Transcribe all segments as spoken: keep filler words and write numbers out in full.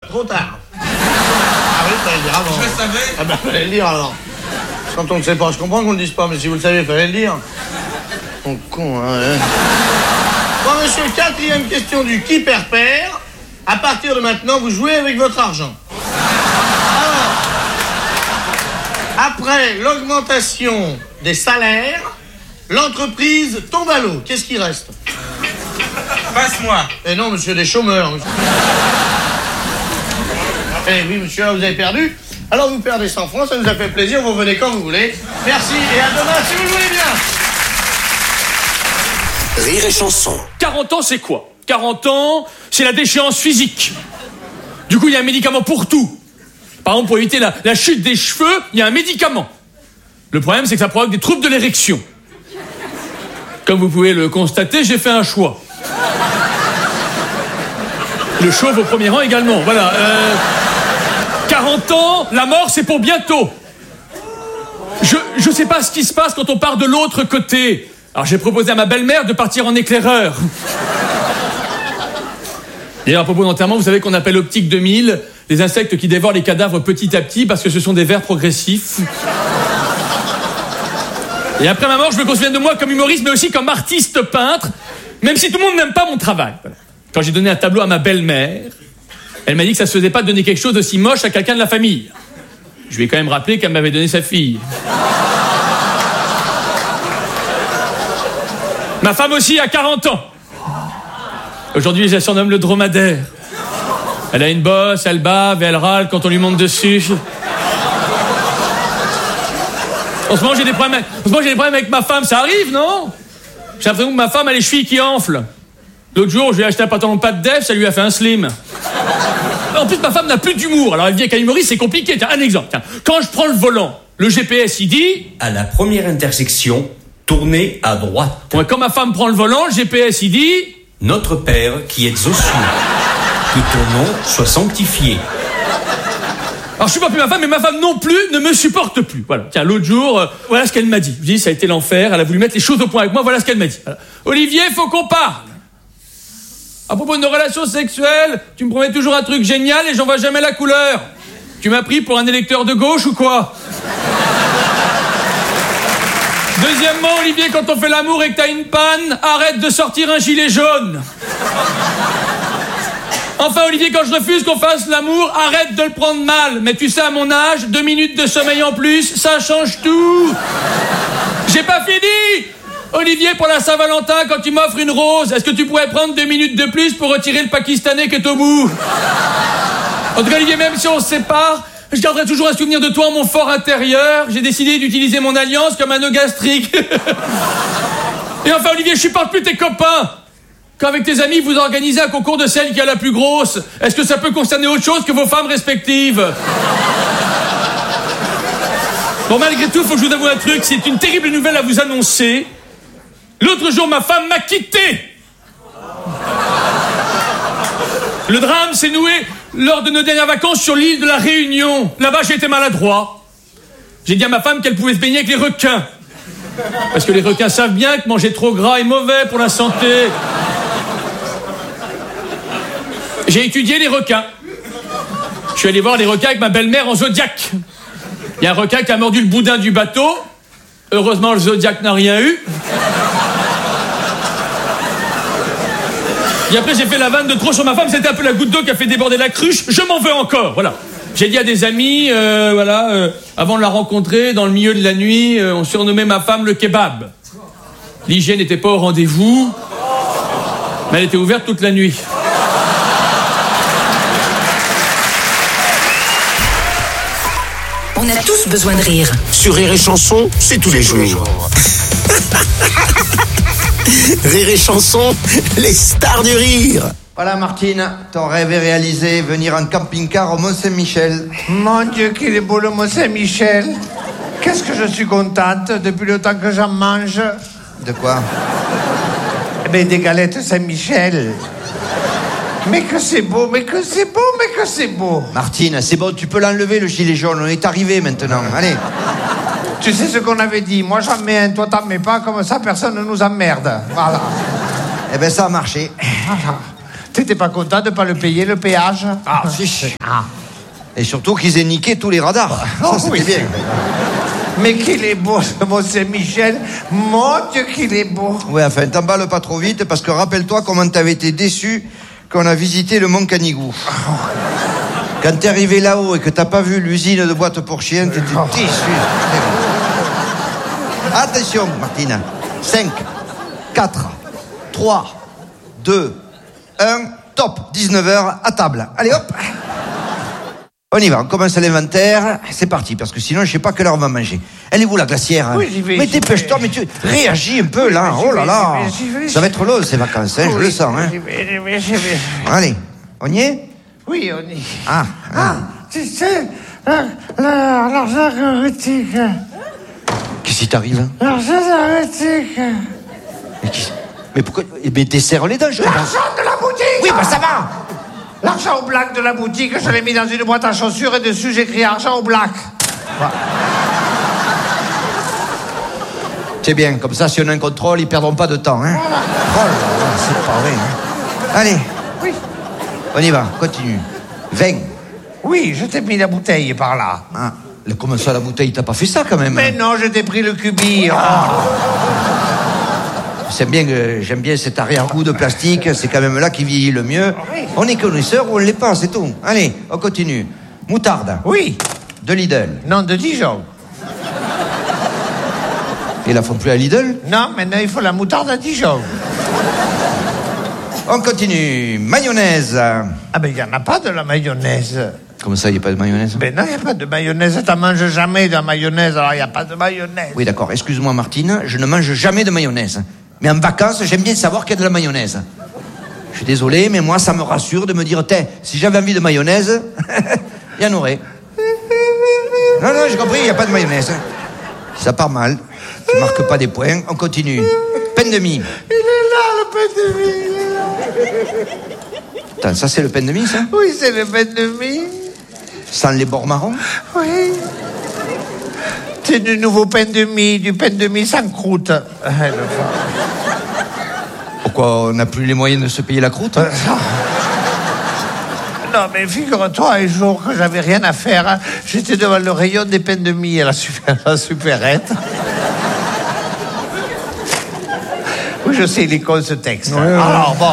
trop tard. Ah oui, fallait le dire avant. Je le savais. Ah ben, fallait le dire alors. Quand on ne sait pas, je comprends qu'on ne le dise pas, mais si vous le savez, fallait le dire. Mon con, hein. hein. Bon, monsieur, quatrième question du qui perd perd. À partir de maintenant, vous jouez avec votre argent. Alors, après l'augmentation des salaires, l'entreprise tombe à l'eau. Qu'est-ce qui reste? Passe-moi. Eh non, monsieur, des chômeurs. Monsieur. Eh oui, monsieur, là, vous avez perdu. Alors, vous perdez cent francs, ça nous a fait plaisir. Vous venez quand vous voulez. Merci et à demain, si vous le voulez bien. Rire et chanson. quarante ans, c'est quoi? quarante ans, c'est la déchéance physique. Du coup, il y a un médicament pour tout. Par exemple, pour éviter la, la chute des cheveux, il y a un médicament. Le problème, c'est que ça provoque des troubles de l'érection. Comme vous pouvez le constater, j'ai fait un choix. Le chauve au premier rang également. Voilà. Euh, quarante ans, la mort, c'est pour bientôt. Je je sais pas ce qui se passe quand on part de l'autre côté. Alors j'ai proposé à ma belle-mère de partir en éclaireur. Et à propos d'enterrement, vous savez qu'on appelle optique deux mille les insectes qui dévorent les cadavres petit à petit parce que ce sont des vers progressifs. Et après ma mort, je veux qu'on se souvienne de moi comme humoriste, mais aussi comme artiste peintre, même si tout le monde n'aime pas mon travail. Quand j'ai donné un tableau à ma belle-mère, elle m'a dit que ça se faisait pas de donner quelque chose d'aussi moche à quelqu'un de la famille. Je lui ai quand même rappelé qu'elle m'avait donné sa fille. Ma femme aussi a quarante ans. Aujourd'hui, je la surnomme le dromadaire. Elle a une bosse, elle bave et elle râle quand on lui monte dessus. En ce moment, j'ai des problèmes avec, en ce moment, j'ai des problèmes avec ma femme. Ça arrive, non? J'ai l'impression que ma femme a les chevilles qui enflent. L'autre jour, je lui ai acheté un pantalon pas de def, ça lui a fait un slim. En plus, ma femme n'a plus d'humour. Alors, elle vient qu'à humoriste, c'est compliqué. Tiens, un exemple. Tiens. Quand je prends le volant, le G P S, il dit... À la première intersection, tournez à droite. Ouais, quand ma femme prend le volant, le G P S, il dit... Notre Père qui êtes aux cieux, que ton nom soit sanctifié. Alors, je supporte plus ma femme, mais ma femme non plus ne me supporte plus. Voilà. Tiens, l'autre jour, euh, voilà ce qu'elle m'a dit. Je dis, ça a été l'enfer. Elle a voulu mettre les choses au point avec moi. Voilà ce qu'elle m'a dit. Voilà. Olivier, faut qu'on parle. À propos de nos relations sexuelles, tu me promets toujours un truc génial et j'en vois jamais la couleur. Tu m'as pris pour un électeur de gauche ou quoi? Deuxièmement, Olivier, quand on fait l'amour et que t'as une panne, arrête de sortir un gilet jaune. Enfin, Olivier, quand je refuse qu'on fasse l'amour, arrête de le prendre mal. Mais tu sais, à mon âge, deux minutes de sommeil en plus, ça change tout. J'ai pas fini. Olivier, pour la Saint-Valentin, quand tu m'offres une rose, est-ce que tu pourrais prendre deux minutes de plus pour retirer le Pakistanais qui est au bout? En tout cas, Olivier, même si on se sépare, je garderai toujours un souvenir de toi en mon fort intérieur. J'ai décidé d'utiliser mon alliance comme un nœud gastrique. Et enfin, Olivier, je supporte plus tes copains. Quand avec tes amis, vous organisez un concours de celle qui a la plus grosse, est-ce que ça peut concerner autre chose que vos femmes respectives? Bon, malgré tout, faut que je vous avoue un truc, c'est une terrible nouvelle à vous annoncer. L'autre jour, ma femme m'a quitté. Le drame s'est noué lors de nos dernières vacances sur l'île de la Réunion. Là-bas, j'ai été maladroit. J'ai dit à ma femme qu'elle pouvait se baigner avec les requins. Parce que les requins savent bien que manger trop gras est mauvais pour la santé. J'ai étudié les requins. Je suis allé voir les requins avec ma belle-mère en Zodiac. Il y a un requin qui a mordu le boudin du bateau. Heureusement, le Zodiac n'a rien eu. Et après, j'ai fait la vanne de trop sur ma femme. C'était un peu la goutte d'eau qui a fait déborder la cruche. Je m'en veux encore, voilà. J'ai dit à des amis, euh, voilà, euh, avant de la rencontrer, dans le milieu de la nuit, euh, on surnommait ma femme le kebab. L'hygiène n'était pas au rendez-vous, mais elle était ouverte toute la nuit. On a tous besoin de rire. Sur Rire et Chanson, c'est tous les jours. Rire et Chanson, les stars du rire. Voilà Martine, ton rêve est réalisé, venir en camping-car au Mont-Saint-Michel. Mon Dieu, qu'il est beau le Mont-Saint-Michel. Qu'est-ce que je suis contente depuis le temps que j'en mange. De quoi? Eh bien, des galettes Saint-Michel. Mais que c'est beau, mais que c'est beau, mais que c'est beau. Martine, c'est bon, tu peux l'enlever le gilet jaune, on est arrivé maintenant, allez. Tu sais ce qu'on avait dit, moi j'en mets un, toi t'en mets pas, comme ça personne ne nous emmerde. Voilà. Eh ben ça a marché. Voilà. T'étais pas content de pas le payer, le péage? Ah, si. Ah. Et surtout qu'ils aient niqué tous les radars. Oh, Ça, c'était oui. bien. Mais qu'il est beau, ce Mont-Saint-Michel. Mon Dieu, qu'il est beau. Ouais, enfin, t'emballes pas trop vite, parce que rappelle-toi comment t'avais été déçu quand on a visité le Mont Canigou. Quand t'es arrivé là-haut et que t'as pas vu l'usine de boîtes pour chiens, t'étais déçu. Attention, Martine. cinq, quatre, trois, deux, un, top. dix-neuf heures, à table. Allez, hop. On y va, on commence l'inventaire. C'est parti, parce que sinon, je sais pas quelle heure on va manger. Elle est où, la glacière? Oui, j'y vais, Mais j'y dépêche-toi, vais. mais tu réagis un peu, Oui, là. j'y Oh là vais, là. j'y vais, j'y vais. Ça va être long, ces vacances, hein, je Oui, le sens. Hein. j'y vais, j'y vais, j'y vais. Allez, on y est? Oui, on y est. Ah, Ah, tu sais, la- la- l'argent hérétique. qu'est-ce qui t'arrive? L'argent hérétique. Mais, qui... mais pourquoi? Eh bien, t'es serre les dents, je comprends. L'argent de la boutique. Oui, bah ça va. L'argent au black de la boutique, je l'ai mis dans une boîte à chaussures et dessus j'ai écrit argent au black. C'est bien, comme ça, si on a un contrôle, ils perdront pas de temps. Hein. Oh là là, c'est pas vrai. Hein. Allez, Oui. on y va, continue. vingt. Oui, je t'ai mis la bouteille par là. Ah, le- comment ça, la bouteille? T'as pas fait ça, quand même? Mais hein. non, je t'ai pris le cubi. Oh. C'est bien que j'aime bien cet arrière-goût de plastique, c'est quand même là qui vieillit le mieux. Oui. On est connaisseur ou on l'est pas, c'est tout. Allez, on continue. Moutarde, Oui. de Lidl. Non, de Dijon. Ils la font plus à Lidl. Non, maintenant il faut la moutarde à Dijon. On continue. Mayonnaise. Ah ben il n'y en a pas de la mayonnaise. Comment ça, il n'y a pas de mayonnaise? Ben non, il n'y a pas de mayonnaise. T'en manges jamais de la mayonnaise, alors il n'y a pas de mayonnaise. Oui, d'accord. Excuse-moi, Martine, je ne mange jamais de mayonnaise. Mais en vacances, j'aime bien savoir qu'il y a de la mayonnaise. Je suis désolé, mais moi, ça me rassure de me dire, tiens, si j'avais envie de mayonnaise, il y en aurait. Non, non, j'ai compris, il n'y a pas de mayonnaise. Ça part mal. Tu marques pas des points. On continue. Pain de mie. Il est là, le pain de mie. Il est là. Attends, ça, c'est le pain de mie, ça? Oui, c'est le pain de mie. Sans les bords marrons? Oui. C'est du nouveau pain de mie, du pain de mie sans croûte. Ah, le fond. Pourquoi on n'a plus les moyens de se payer la croûte? Non, mais figure-toi, un jour que j'avais rien à faire, hein, j'étais devant le rayon des pains de mie à la, super, à la supérette. Oui, je sais, il est con ce texte. Ouais, ouais. Alors, bon.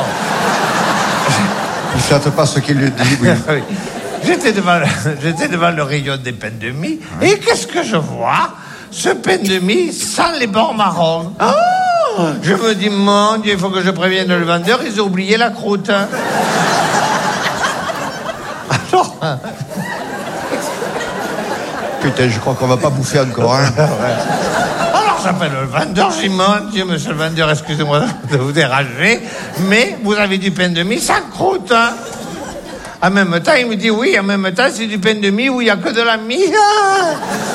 Ne flatte pas ce qu'il lui dit, oui. Oui. J'étais devant, j'étais devant le rayon des pains de mie, et qu'est-ce que je vois? Ce pain de mie sans les bords marrons. Oh, je me dis, mon Dieu, il faut que je prévienne le vendeur, ils ont oublié la croûte. Hein. Alors, Putain, je crois qu'on va pas bouffer encore, hein. alors j'appelle le vendeur, je dis, mon Dieu, monsieur le vendeur, excusez-moi de vous déranger, mais vous avez du pain de mie sans croûte. Hein. En même temps, il me dit, oui, en même temps, c'est du pain de mie où il n'y a que de la mie. Ah.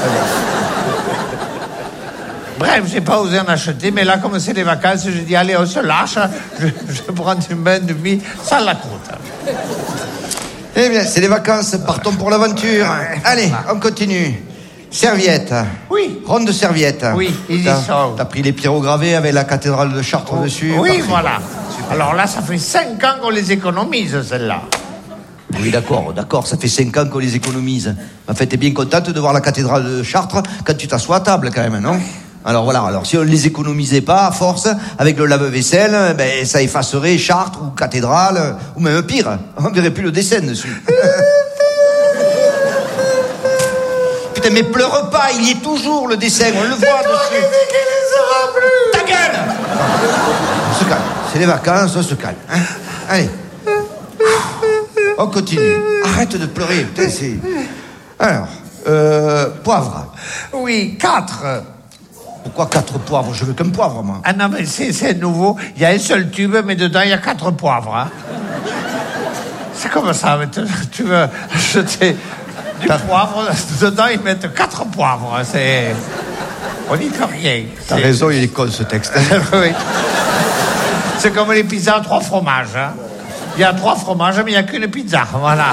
Bref, j'ai pas osé en acheter, mais là, comme c'est les vacances, je dis, allez, on se lâche, je, je prends du pain de mie sans la croûte. Eh bien, c'est les vacances, partons pour l'aventure. Allez, on continue. Serviette. Oui. Ronde de serviette. Oui, ils y T'as- sont. T'as pris les pyrogravés avec la cathédrale de Chartres dessus. Oui, Parfait. voilà. Alors là, ça fait cinq ans qu'on les économise, celles-là. Oui, d'accord, d'accord, ça fait cinq ans qu'on les économise. En fait, t'es bien contente de voir la cathédrale de Chartres quand tu t'assois à table, quand même, non? Alors voilà, alors si on les économisait pas, à force, avec le lave-vaisselle, ben, ça effacerait Chartres ou cathédrale, ou même pire, on verrait plus le dessin dessus. Putain, mais pleure pas, il y est toujours le dessin, on le voit dessus. Ta gueule! On se calme, c'est les vacances, on se calme. Hein. Allez. On continue. Arrête de pleurer, putain, c'est... Alors, euh, poivre. Oui, quatre. Pourquoi quatre poivres? Je veux qu'un poivre, moi. Ah non, mais c'est, c'est nouveau. Il y a un seul tube, mais dedans, il y a quatre poivres. Hein. C'est comme ça, mais tu, tu veux acheter du poivre, dedans, ils mettent quatre poivres. C'est... On n'y peut rien. T'as C'est- raison, il est con, ce texte. Oui. C'est comme les pizzas à trois fromages. Hein. Il y a trois fromages, mais il n'y a qu'une pizza. Voilà.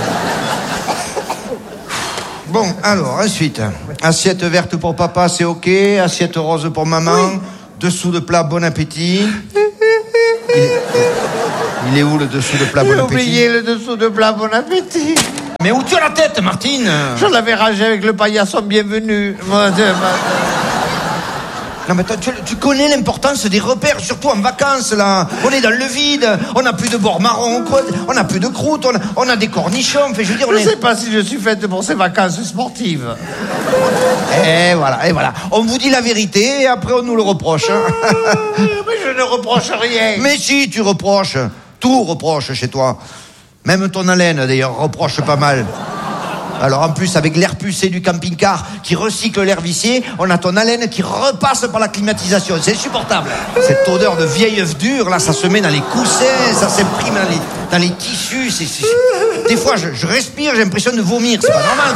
Bon, alors, ensuite, assiette verte pour papa, c'est OK. Assiette rose pour maman. Dessous de plat, bon appétit. Il est- Il est où le dessous de plat J'ai bon appétit? oublié le dessous de plat bon appétit. Mais où tu as la tête, Martine? Je l'avais rangé avec le paillasson bienvenu. Moi, c'est- Non mais toi, tu, tu connais l'importance des repères, surtout en vacances là. On est dans le vide, on n'a plus de bord marron, quoi, on n'a plus de croûte, on a, on a des cornichons. Enfin, je veux dire, on Je est... sais pas si je suis faite pour ces vacances sportives. Et voilà, et voilà. On vous dit la vérité et après on nous le reproche. hein. Mais je ne reproche rien. Mais si, tu reproches. Tout reproche chez toi. Même ton haleine, d'ailleurs, reproche pas mal. Alors en plus, avec l'air pucé du camping-car qui recycle l'air vicié, on a ton haleine qui repasse par la climatisation. C'est insupportable. Cette odeur de vieil œuf dur, là, ça se met dans les coussins, ça s'imprime dans les, dans les tissus. C'est, c'est... Des fois, je, je respire, j'ai l'impression de vomir. C'est pas normal.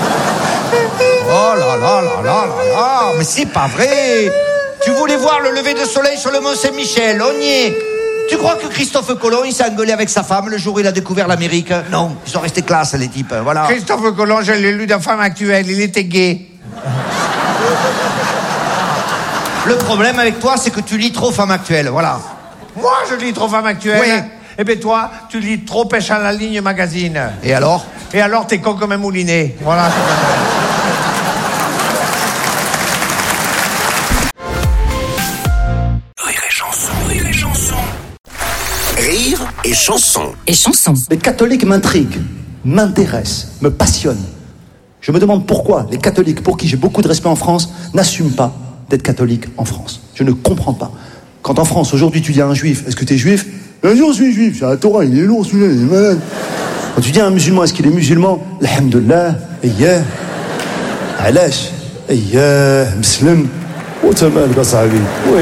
Oh là là là là là là. Mais c'est pas vrai. Tu voulais voir le lever de soleil sur le Mont Saint-Michel, on y est. Tu crois que Christophe Colomb, il s'est engueulé avec sa femme le jour où il a découvert l'Amérique? Non, ils sont restés classe, les types, voilà. Christophe Colomb, je l'ai lu dans Femme Actuelle, il était gay. Le problème avec toi, c'est que tu lis trop Femme Actuelle, voilà. Moi, je lis trop Femme Actuelle. Oui. Eh bien, toi, tu lis trop Pêche à la ligne magazine. Et alors? Et alors, t'es con comme un moulinet. Voilà. Rire et chanson, rire et chanson. Rire et chanson. Et chanson. Les catholiques m'intriguent, m'intéressent, me passionnent. Je me demande pourquoi les catholiques, pour qui j'ai beaucoup de respect en France, n'assument pas d'être catholiques en France. Je ne comprends pas. Quand en France, aujourd'hui, tu dis à un juif, est-ce que tu es juif? Bien sûr, je suis juif, c'est la Torah, il est lourd, celui-là, il est malade. Quand tu dis à un musulman, est-ce qu'il est musulman? Alhamdulillah, ayyah, alash, ayyah, muslim, otamal, basabi, ouais,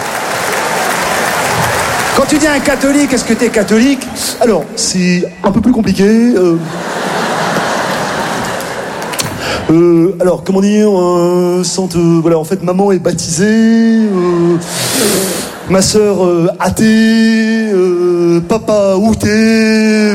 Quand tu dis à un catholique, est-ce que tu es catholique? Alors, c'est un peu plus compliqué. Euh... Euh, alors, comment dire, euh, sente, euh, voilà, en fait, maman est baptisée, euh, ma sœur euh, athée, euh, papa outé. Euh.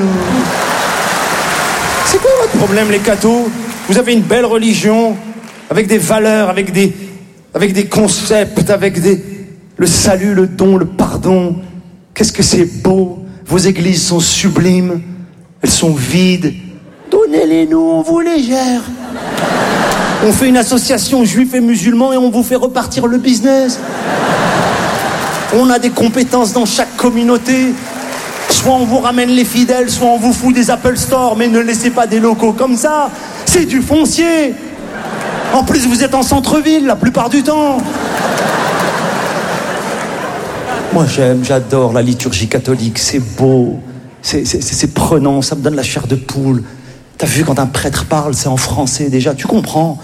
C'est quoi votre problème, les cathos? Vous avez une belle religion, avec des valeurs, avec des, avec des concepts, avec des, le salut, le don, le pardon. Qu'est-ce que c'est beau. Vos églises sont sublimes, elles sont vides. Donnez-les-nous, on vous les gère. On fait une association juifs et musulmans et on vous fait repartir le business. On a des compétences dans chaque communauté. Soit on vous ramène les fidèles, soit on vous fout des Apple Store, mais ne laissez pas des locaux comme ça. C'est du foncier. En plus, vous êtes en centre-ville la plupart du temps. Moi, j'aime, j'adore la liturgie catholique. C'est beau, c'est, c'est, c'est prenant, ça me donne la chair de poule. T'as vu, quand un prêtre parle, c'est en français déjà, tu comprends.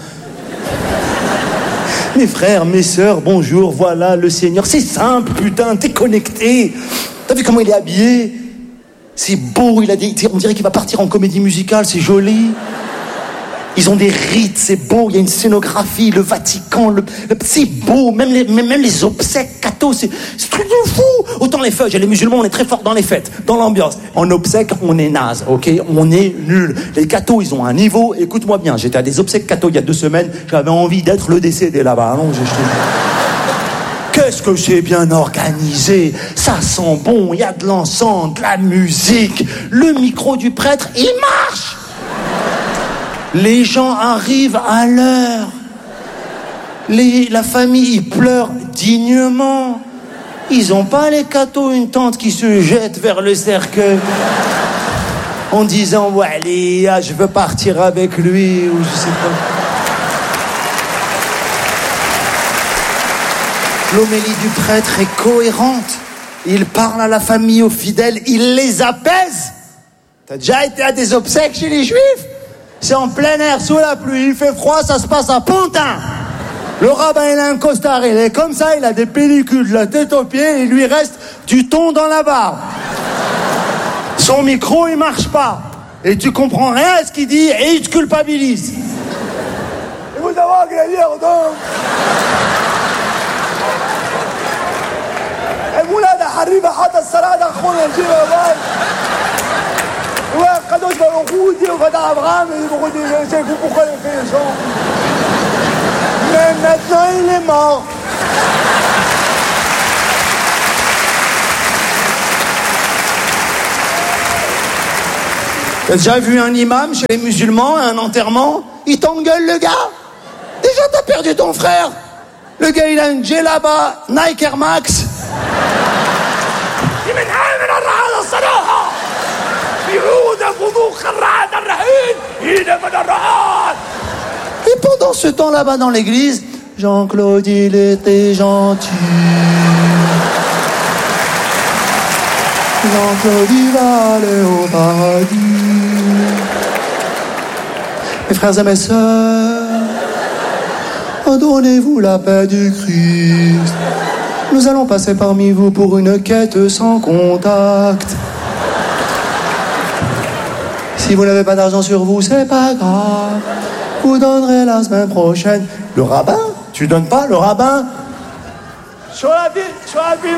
Mes frères, mes sœurs, bonjour, voilà le Seigneur. C'est simple, putain, t'es connecté. T'as vu comment il est habillé? C'est beau, il a des... on dirait qu'il va partir en comédie musicale, c'est joli. Ils ont des rites, c'est beau, il y a une scénographie, le Vatican, le... le... c'est beau, même les, même les obsèques cathos, c'est... c'est un truc de fou. Autant les feuilles, les musulmans, on est très forts dans les fêtes, dans l'ambiance. En obsèques, on est naze, ok? On est nul. Les cathos, ils ont un niveau, écoute-moi bien, j'étais à des obsèques cathos il y a deux semaines, j'avais envie d'être le décédé là-bas, non? J'ai... Qu'est-ce que c'est bien organisé, ça sent bon, il y a de l'encens, de la musique, le micro du prêtre, il marche. Les gens arrivent à l'heure. Les, la famille, ils pleurent dignement. Ils ont pas, les cathos, une tante qui se jette vers le cercueil en disant, ouais, allez, ah, je veux partir avec lui, ou je sais pas. L'homélie du prêtre est cohérente. Il parle à la famille, aux fidèles, il les apaise. T'as déjà été à des obsèques chez les juifs? C'est en plein air, sous la pluie, il fait froid, ça se passe à Pantin. Le rabbin, il a un costard, il est comme ça, il a des pellicules de la tête aux pieds, il lui reste du thon dans la barbe. Son micro, il marche pas. Et tu comprends rien à ce qu'il dit, et il te culpabilise. Et vous avez gagné, donc. Et vous là, حريبة حتى الصلاة أخونا الجيبة باي. وقدوش بروخودي وفتح أبغام يبغودي c'est vous pourquoi il fait ça. Mais maintenant il est mort. T'as déjà vu un imam chez les musulmans à un enterrement? Il t'engueule, le gars. Déjà, t'as perdu ton frère. Le gars, il a une djellaba Nike Air Max. Et pendant ce temps là-bas dans l'église, Jean-Claude, il était gentil. Jean-Claude, il va aller au paradis. Mes frères et mes sœurs, donnez-vous la paix du Christ. Nous allons passer parmi vous pour une quête sans contact. Si vous n'avez pas d'argent sur vous, c'est pas grave. Vous donnerez la semaine prochaine. Le rabbin? Tu donnes pas le rabbin? Sur la Bible, sur la Bible,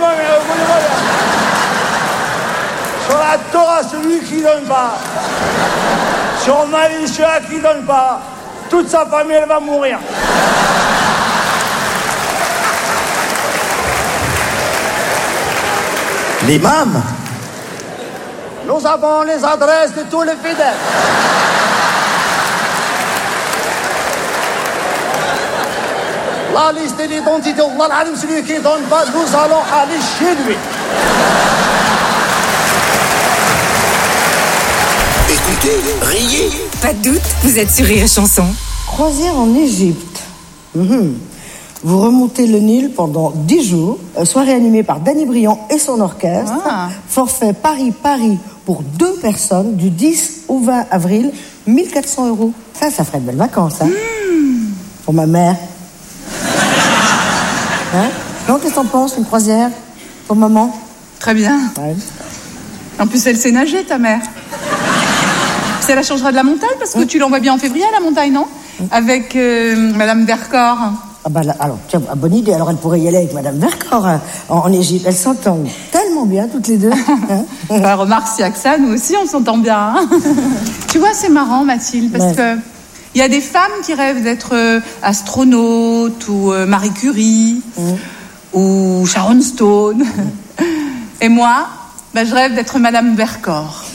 sur la Torah, celui qui donne pas. Sur Maïs, celui qui donne pas. Toute sa famille, elle va mourir. L'imam, nous avons les adresses de tous les fidèles. La liste d'identité, celui qui ne donne pas, nous allons aller chez lui. Écoutez, riez. Pas de doute, vous êtes sur Rire et Chanson. Croisière en Égypte. Mmh. Vous remontez le Nil pendant dix jours, euh, soirée animée par Danny Briand et son orchestre. Ah. Forfait Paris-Paris pour deux personnes du dix au vingt avril, mille quatre cents euros. Ça, ça ferait de belles vacances, hein. Mmh. Pour ma mère. Hein? Non, qu'est-ce que t'en penses, une croisière pour maman? Très bien. Ouais. En plus, elle sait nager, ta mère. Puis elle la changera de la montagne, parce que mmh. tu l'envoies bien en février à la montagne, non? Mmh. Avec euh, Madame Vercors. Ah bah là, alors, tiens, bonne idée. Alors, elle pourrait y aller avec Madame Vercors hein, en, en Égypte. Elles s'entendent tellement bien, toutes les deux. Hein. Bah, remarque, si avec ça, nous aussi, on s'entend bien. Hein. Tu vois, c'est marrant, Mathilde, parce ouais. que il y a des femmes qui rêvent d'être euh, astronautes ou euh, Marie Curie mmh. ou Sharon Stone. Mmh. Et moi, bah, je rêve d'être Madame Vercors.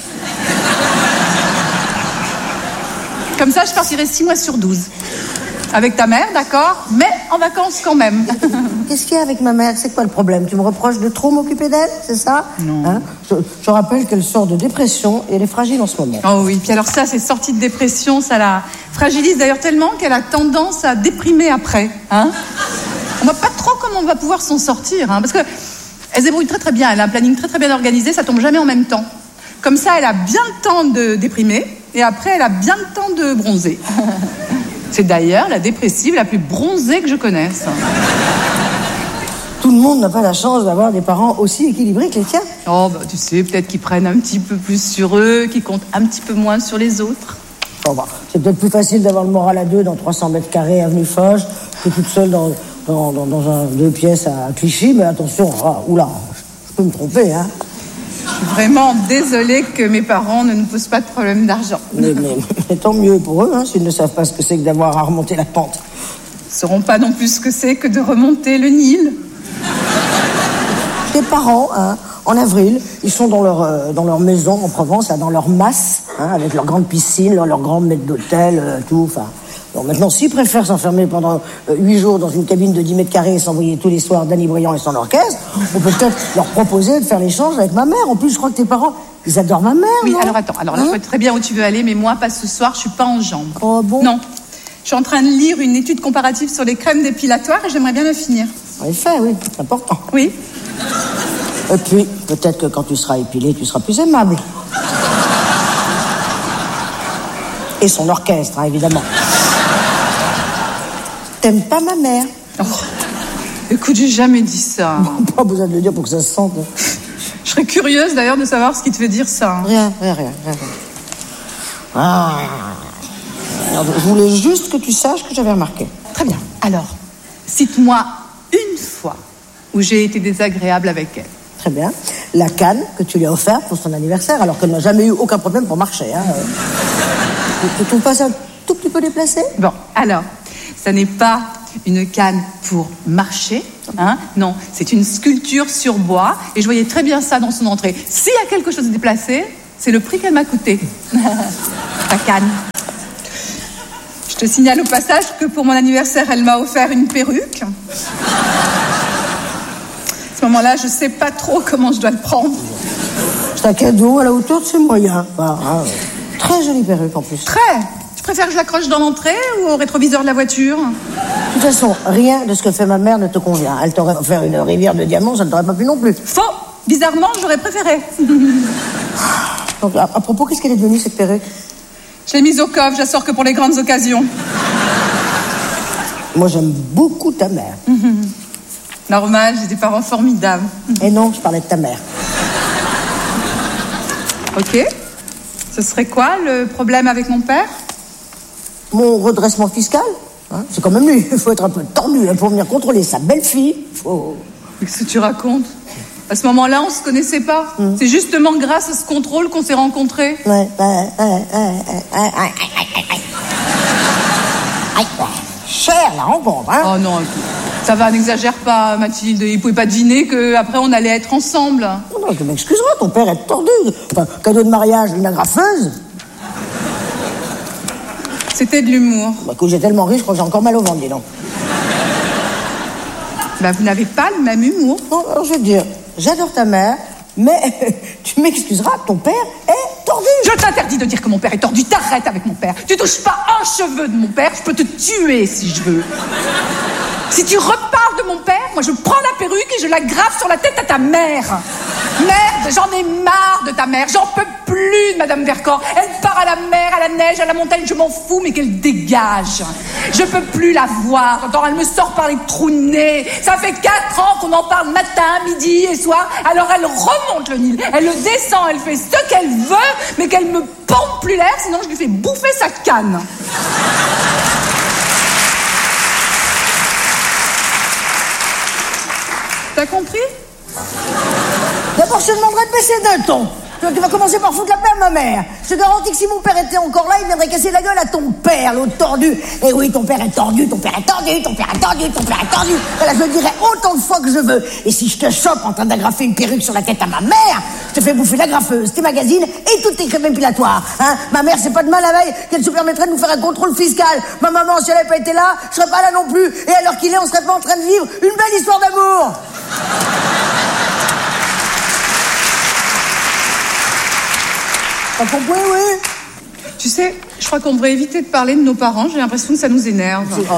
Comme ça, je partirai six mois sur douze. Avec ta mère, d'accord, mais en vacances quand même. Qu'est-ce qu'il y a avec ma mère? C'est quoi le problème? Tu me reproches de trop m'occuper d'elle, c'est ça? Non. Hein? je, je rappelle qu'elle sort de dépression et elle est fragile en ce moment. Oh oui, puis alors ça, c'est sortie de dépression, ça la fragilise d'ailleurs tellement qu'elle a tendance à déprimer après. Hein? On voit pas trop comment on va pouvoir s'en sortir, hein, parce que elle se débrouille très très bien, elle a un planning très très bien organisé, ça tombe jamais en même temps. Comme ça, elle a bien le temps de déprimer et après, elle a bien le temps de bronzer. C'est d'ailleurs la dépressive la plus bronzée que je connaisse. Tout le monde n'a pas la chance d'avoir des parents aussi équilibrés que les tiens. Oh, bah, tu sais, peut-être qu'ils prennent un petit peu plus sur eux, qu'ils comptent un petit peu moins sur les autres. Oh, bah, c'est peut-être plus facile d'avoir le moral à deux dans trois cents mètres carrés avenue Foch que toute seule dans, dans, dans, dans un deux pièces à Clichy. Mais attention, ah, oula, je peux me tromper, hein. Je suis vraiment désolée que mes parents ne nous posent pas de problème d'argent. Mais, mais, mais tant mieux pour eux, hein, s'ils ne savent pas ce que c'est que d'avoir à remonter la pente. Ils ne sauront pas non plus ce que c'est que de remonter le Nil. Tes parents, hein, en avril, ils sont dans leur, euh, dans leur maison en Provence, là, dans leur masse, hein, avec leur grande piscine, leur, leur grand maître d'hôtel, euh, tout, enfin... Bon, maintenant, s'ils préfèrent s'enfermer pendant huit euh, jours dans une cabine de dix mètres carrés et s'envoyer tous les soirs Danny Briand et son orchestre, on peut peut-être leur proposer de faire l'échange avec ma mère. En plus, je crois que tes parents, ils adorent ma mère. Oui, non alors attends, alors là, hein? Je vois très bien où tu veux aller, mais moi, pas ce soir, je suis pas en jambes. Oh bon? Non. Je suis en train de lire une étude comparative sur les crèmes dépilatoires et j'aimerais bien la finir. En effet, oui, c'est important. Oui. Et puis, peut-être que quand tu seras épilé, tu seras plus aimable. Et son orchestre, hein, évidemment. T'aimes pas ma mère? Oh. Écoute, j'ai jamais dit ça. Bon, pas besoin de le dire pour que ça se sente. Je serais curieuse d'ailleurs de savoir ce qui te fait dire ça. Rien, rien, rien. rien. Ah. Alors, je voulais juste que tu saches que j'avais remarqué. Très bien. Alors, cite-moi une fois où j'ai été désagréable avec elle. Très bien. La canne que tu lui as offerte pour son anniversaire, alors qu'elle n'a jamais eu aucun problème pour marcher. Hein. Tu trouves pas ça un tout petit peu déplacé? Bon, alors... Ça n'est pas une canne pour marcher, hein? Non, c'est une sculpture sur bois. Et je voyais très bien ça dans son entrée. S'il y a quelque chose de déplacé, C'est le prix qu'elle m'a coûté. Ta canne. Je te signale au passage que pour mon anniversaire, elle m'a offert une perruque. À ce moment-là, je sais pas trop comment je dois le prendre. C'est un cadeau à la hauteur de ses moyens. Bah, hein, très jolie perruque en plus. Très. Tu préfères que je l'accroche dans l'entrée ou au rétroviseur de la voiture? De toute façon, rien de ce que fait ma mère ne te convient. Elle t'aurait offert une rivière de diamants, ça ne t'aurait pas plu non plus. Faux. Bizarrement, j'aurais préféré. Donc, à, à propos, qu'est-ce qu'elle est devenue, cette perruque? Je l'ai mise au coffre, je la sors que pour les grandes occasions. Moi, j'aime beaucoup ta mère. Mmh. Normal, j'ai des parents formidables. Et non, je parlais de ta mère. Ok. Ce serait quoi le problème avec mon père? Mon redressement fiscal, hein, c'est quand même lui. Il faut être un peu tendu hein, pour venir contrôler sa belle-fille. Faut... Qu'est-ce que tu racontes? À ce moment-là, on se connaissait pas. Mmh. C'est justement grâce à ce contrôle qu'on s'est rencontrés. Ouais, ouais, ouais, ouais, ouais, ouais, ouais, ouais. Cher la rencontre, hein? Oh non, ça va, n'exagère pas, Mathilde. Il pouvait pas deviner qu'après on allait être ensemble. Non, non, tu m'excuseras, ton père est tordu. Enfin, cadeau de mariage, une agrafeuse. C'était de l'humour. Bah, écoute, j'ai tellement ri, je crois que j'ai encore mal au ventre, dis donc. Bah, vous n'avez pas le même humour. Non, alors je veux te dire, j'adore ta mère, mais tu m'excuseras, ton père est tordu. Je t'interdis de dire que mon père est tordu. T'arrêtes avec mon père. Tu touches pas un cheveu de mon père, je peux te tuer si je veux. Si tu reparles de mon père, moi je prends la perruque et je la grave sur la tête à ta mère. Merde, j'en ai marre de ta mère. J'en peux plus de Madame Vercors. Elle part à la mer, à la neige, à la montagne, je m'en fous, mais qu'elle dégage. Je peux plus la voir. Attends, elle me sort par les trous de nez. Ça fait quatre ans qu'on en parle matin, midi et soir. Alors elle remonte le Nil. Elle le descend, elle fait ce qu'elle veut, mais qu'elle me pompe plus l'air, sinon je lui fais bouffer sa canne. T'as compris? D'abord, je te demanderai de baisser d'un ton. Tu vas commencer par foutre la paix à ma mère. Je te garantis que si mon père était encore là, il viendrait casser la gueule à ton père, l'autre tordu. Et oui, ton père est tordu, ton père est tordu, ton père est tordu, ton père est tordu. Voilà, je le dirai autant de fois que je veux. Et si je te chope en train d'agrafer une perruque sur la tête à ma mère, je te fais bouffer l'agrafeuse, tes magazines et toutes tes crèmes épilatoires. Hein, ma mère, c'est pas demain la veille qu'elle se permettrait de nous faire un contrôle fiscal. Ma maman, si elle n'avait pas été là, je serais pas là non plus. Et à l'heure qu'il est, on serait pas en train de vivre une belle histoire d'amour. Pas compris, oui. Tu sais, je crois qu'on devrait éviter de parler de nos parents. J'ai l'impression que ça nous énerve. Rire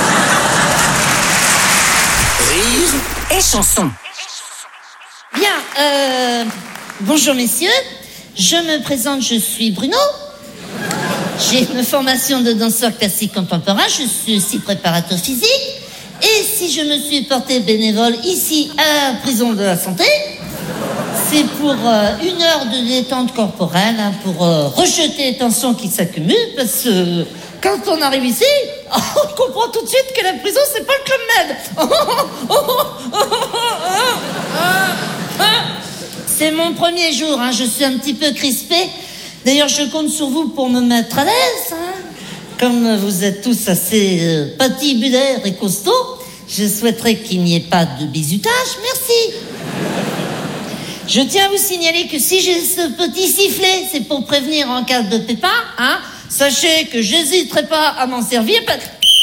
et chanson. Bien, euh, bonjour messieurs. Je me présente, je suis Bruno. J'ai une formation de danseur classique contemporain. Je suis aussi préparateur physique. Et si je me suis porté bénévole ici à la prison de la santé, c'est pour euh, une heure de détente corporelle, hein, pour euh, rejeter les tensions qui s'accumulent, parce que euh, quand on arrive ici, on comprend tout de suite que la prison, c'est pas le Club Med. C'est mon premier jour, hein, je suis un petit peu crispée. D'ailleurs, je compte sur vous pour me mettre à l'aise. Hein. Comme vous êtes tous assez euh, patibulaires et costauds, je souhaiterais qu'il n'y ait pas de bizutage. Merci. Je tiens à vous signaler que si j'ai ce petit sifflet, c'est pour prévenir en cas de pépin, hein. Sachez que j'hésiterai pas à m'en servir. Ah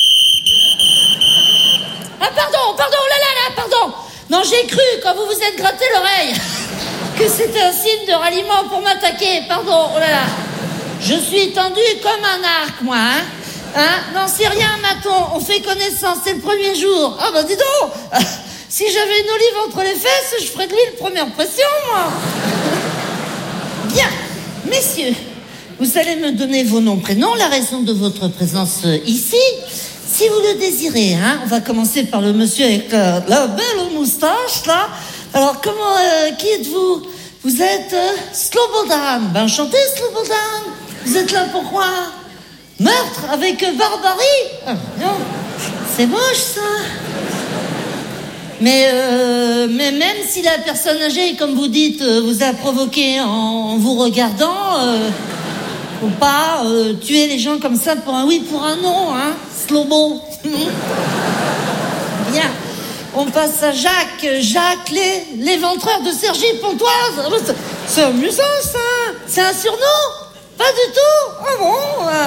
pardon, pardon, oh là là là, pardon. Non, j'ai cru quand vous vous êtes gratté l'oreille que c'était un signe de ralliement pour m'attaquer. Pardon, oh là là. Je suis tendue comme un arc, moi, hein. Hein? Non, c'est rien, Maton. On fait connaissance, c'est le premier jour. Ah bah dis donc. Si j'avais une olive entre les fesses, je ferais de l'huile première pression, moi. Bien, messieurs, vous allez me donner vos noms, prénoms, la raison de votre présence ici, si vous le désirez. Hein. On va commencer par le monsieur avec la, la belle moustache, là. Alors, comment, euh, qui êtes-vous? Vous êtes euh, Slobodan. Ben, enchanté, Slobodan. Vous êtes là pourquoi? Meurtre avec barbarie? Ah, non, c'est moche, ça. Mais, euh, mais même si la personne âgée, comme vous dites, euh, vous a provoqué en, en vous regardant, euh, faut pas euh, tuer les gens comme ça pour un oui, pour un non, hein, Slobo. Bien, on passe à Jacques, Jacques, les, l'éventreur de Cergy Pontoise. C'est amusant, ça. C'est un surnom? Pas du tout? Oh bon euh...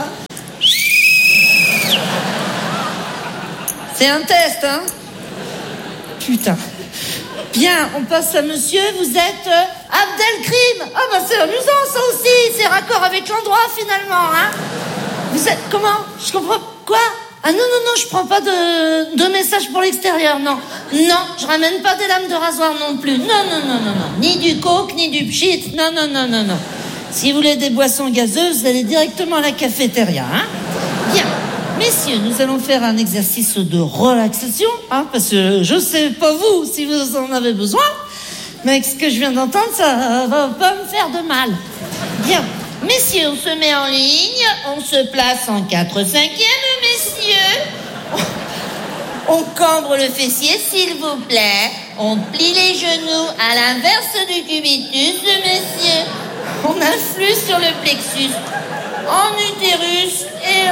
C'est un test, hein? Putain. Bien, on passe à monsieur, vous êtes euh, Abdelkrim. Ah bah c'est amusant ça aussi, c'est raccord avec l'endroit finalement, hein? Vous êtes, comment? Je comprends, quoi? Ah non, non, non, je prends pas de, de message pour l'extérieur, non. Non, je ramène pas des lames de rasoir non plus. Non, non, non, non, non. Ni du coke, ni du pchit, non, non, non, non, non. Si vous voulez des boissons gazeuses, vous allez directement à la cafétéria, hein? Bien. Messieurs, nous allons faire un exercice de relaxation, hein, parce que je sais pas vous si vous en avez besoin, mais avec ce que je viens d'entendre, ça va pas me faire de mal. Bien. Messieurs, on se met en ligne, on se place en quatre cinquième, messieurs. On cambre le fessier, s'il vous plaît. On plie les genoux à l'inverse du cubitus, messieurs. On influe sur le plexus en utérus et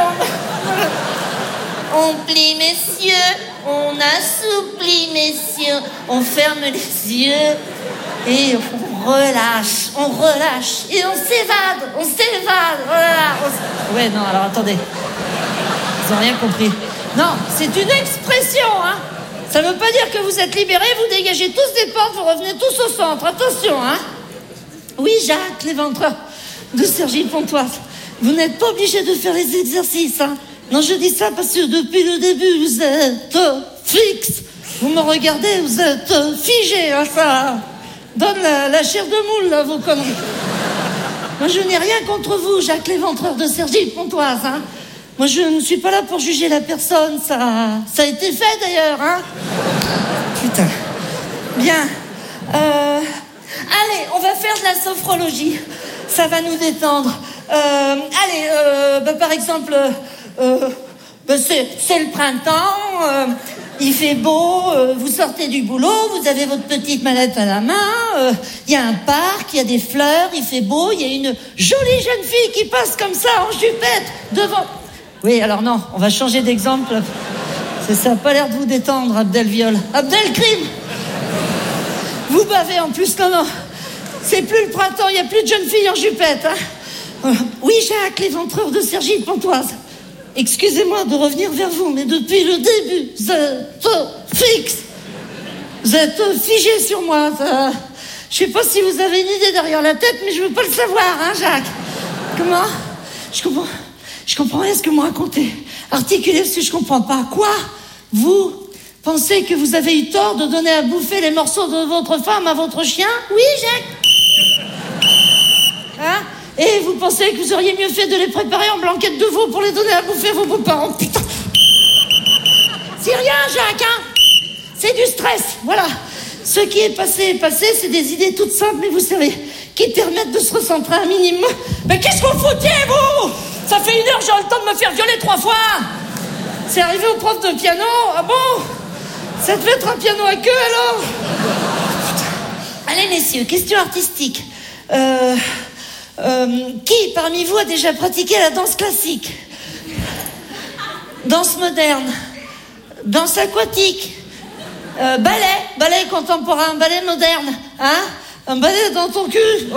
on... on plie, messieurs. On assouplit, messieurs. On ferme les yeux et on relâche, on relâche et on s'évade, on s'évade. Voilà. On s... Ouais, non, alors attendez. Ils n'ont rien compris. Non, c'est une expression, hein. Ça veut pas dire que vous êtes libérés, vous dégagez tous des portes, vous revenez tous au centre. Attention, hein. Oui, Jacques, l'éventreur de Cergy Pontoise. Vous n'êtes pas obligé de faire les exercices, hein. Non, je dis ça parce que depuis le début, vous êtes euh, fixe. Vous me regardez, vous êtes euh, figé, hein, ça donne la, la chair de moule, là, vos conneries. Moi, je n'ai rien contre vous, Jacques, l'éventreur de Cergy Pontoise, hein. Moi, je ne suis pas là pour juger la personne, ça, ça a été fait, d'ailleurs, hein. Putain. Bien. Euh... Allez, on va faire de la sophrologie. Ça va nous détendre. Euh, allez, euh, bah, par exemple, euh, bah, c'est, c'est le printemps, euh, il fait beau, euh, vous sortez du boulot, vous avez votre petite mallette à la main, il euh, y a un parc, il y a des fleurs, il fait beau, il y a une jolie jeune fille qui passe comme ça en jupette devant... Oui, alors non, on va changer d'exemple. Ça n'a pas l'air de vous détendre, Abdelviol. Abdelkrim! Vous bavez en plus, non, non. C'est plus le printemps, il n'y a plus de jeunes filles en jupette, hein. Euh, oui, Jacques, l'éventreur de Cergy Pontoise. Excusez-moi de revenir vers vous, mais depuis le début, vous êtes fixe. Vous êtes figé sur moi. Ça... Je sais pas si vous avez une idée derrière la tête, mais je veux pas le savoir, hein, Jacques. Comment? Je comprends. Je comprends rien ce que vous me racontez. Articulez parce que je comprends pas. Quoi? Vous pensez que vous avez eu tort de donner à bouffer les morceaux de votre femme à votre chien? Oui, Jacques. Hein? Et vous pensez que vous auriez mieux fait de les préparer en blanquette de veau pour les donner à bouffer à vos beaux-parents? Putain. C'est rien, Jacques, hein? C'est du stress, voilà. Ce qui est passé est passé, c'est des idées toutes simples, mais vous savez, qui permettent de se recentrer un minimum. Mais qu'est-ce que vous foutiez, vous? Ça fait une heure, j'ai le temps de me faire violer trois fois. C'est arrivé au prof de piano. Ah bon? Ça devait être un piano à queue, alors? Allez, messieurs, question artistique. Euh, euh, qui, parmi vous, a déjà pratiqué la danse classique? Danse moderne? Danse aquatique? Euh, ballet? Ballet contemporain? Ballet moderne? Hein? Un ballet dans ton cul? Oh.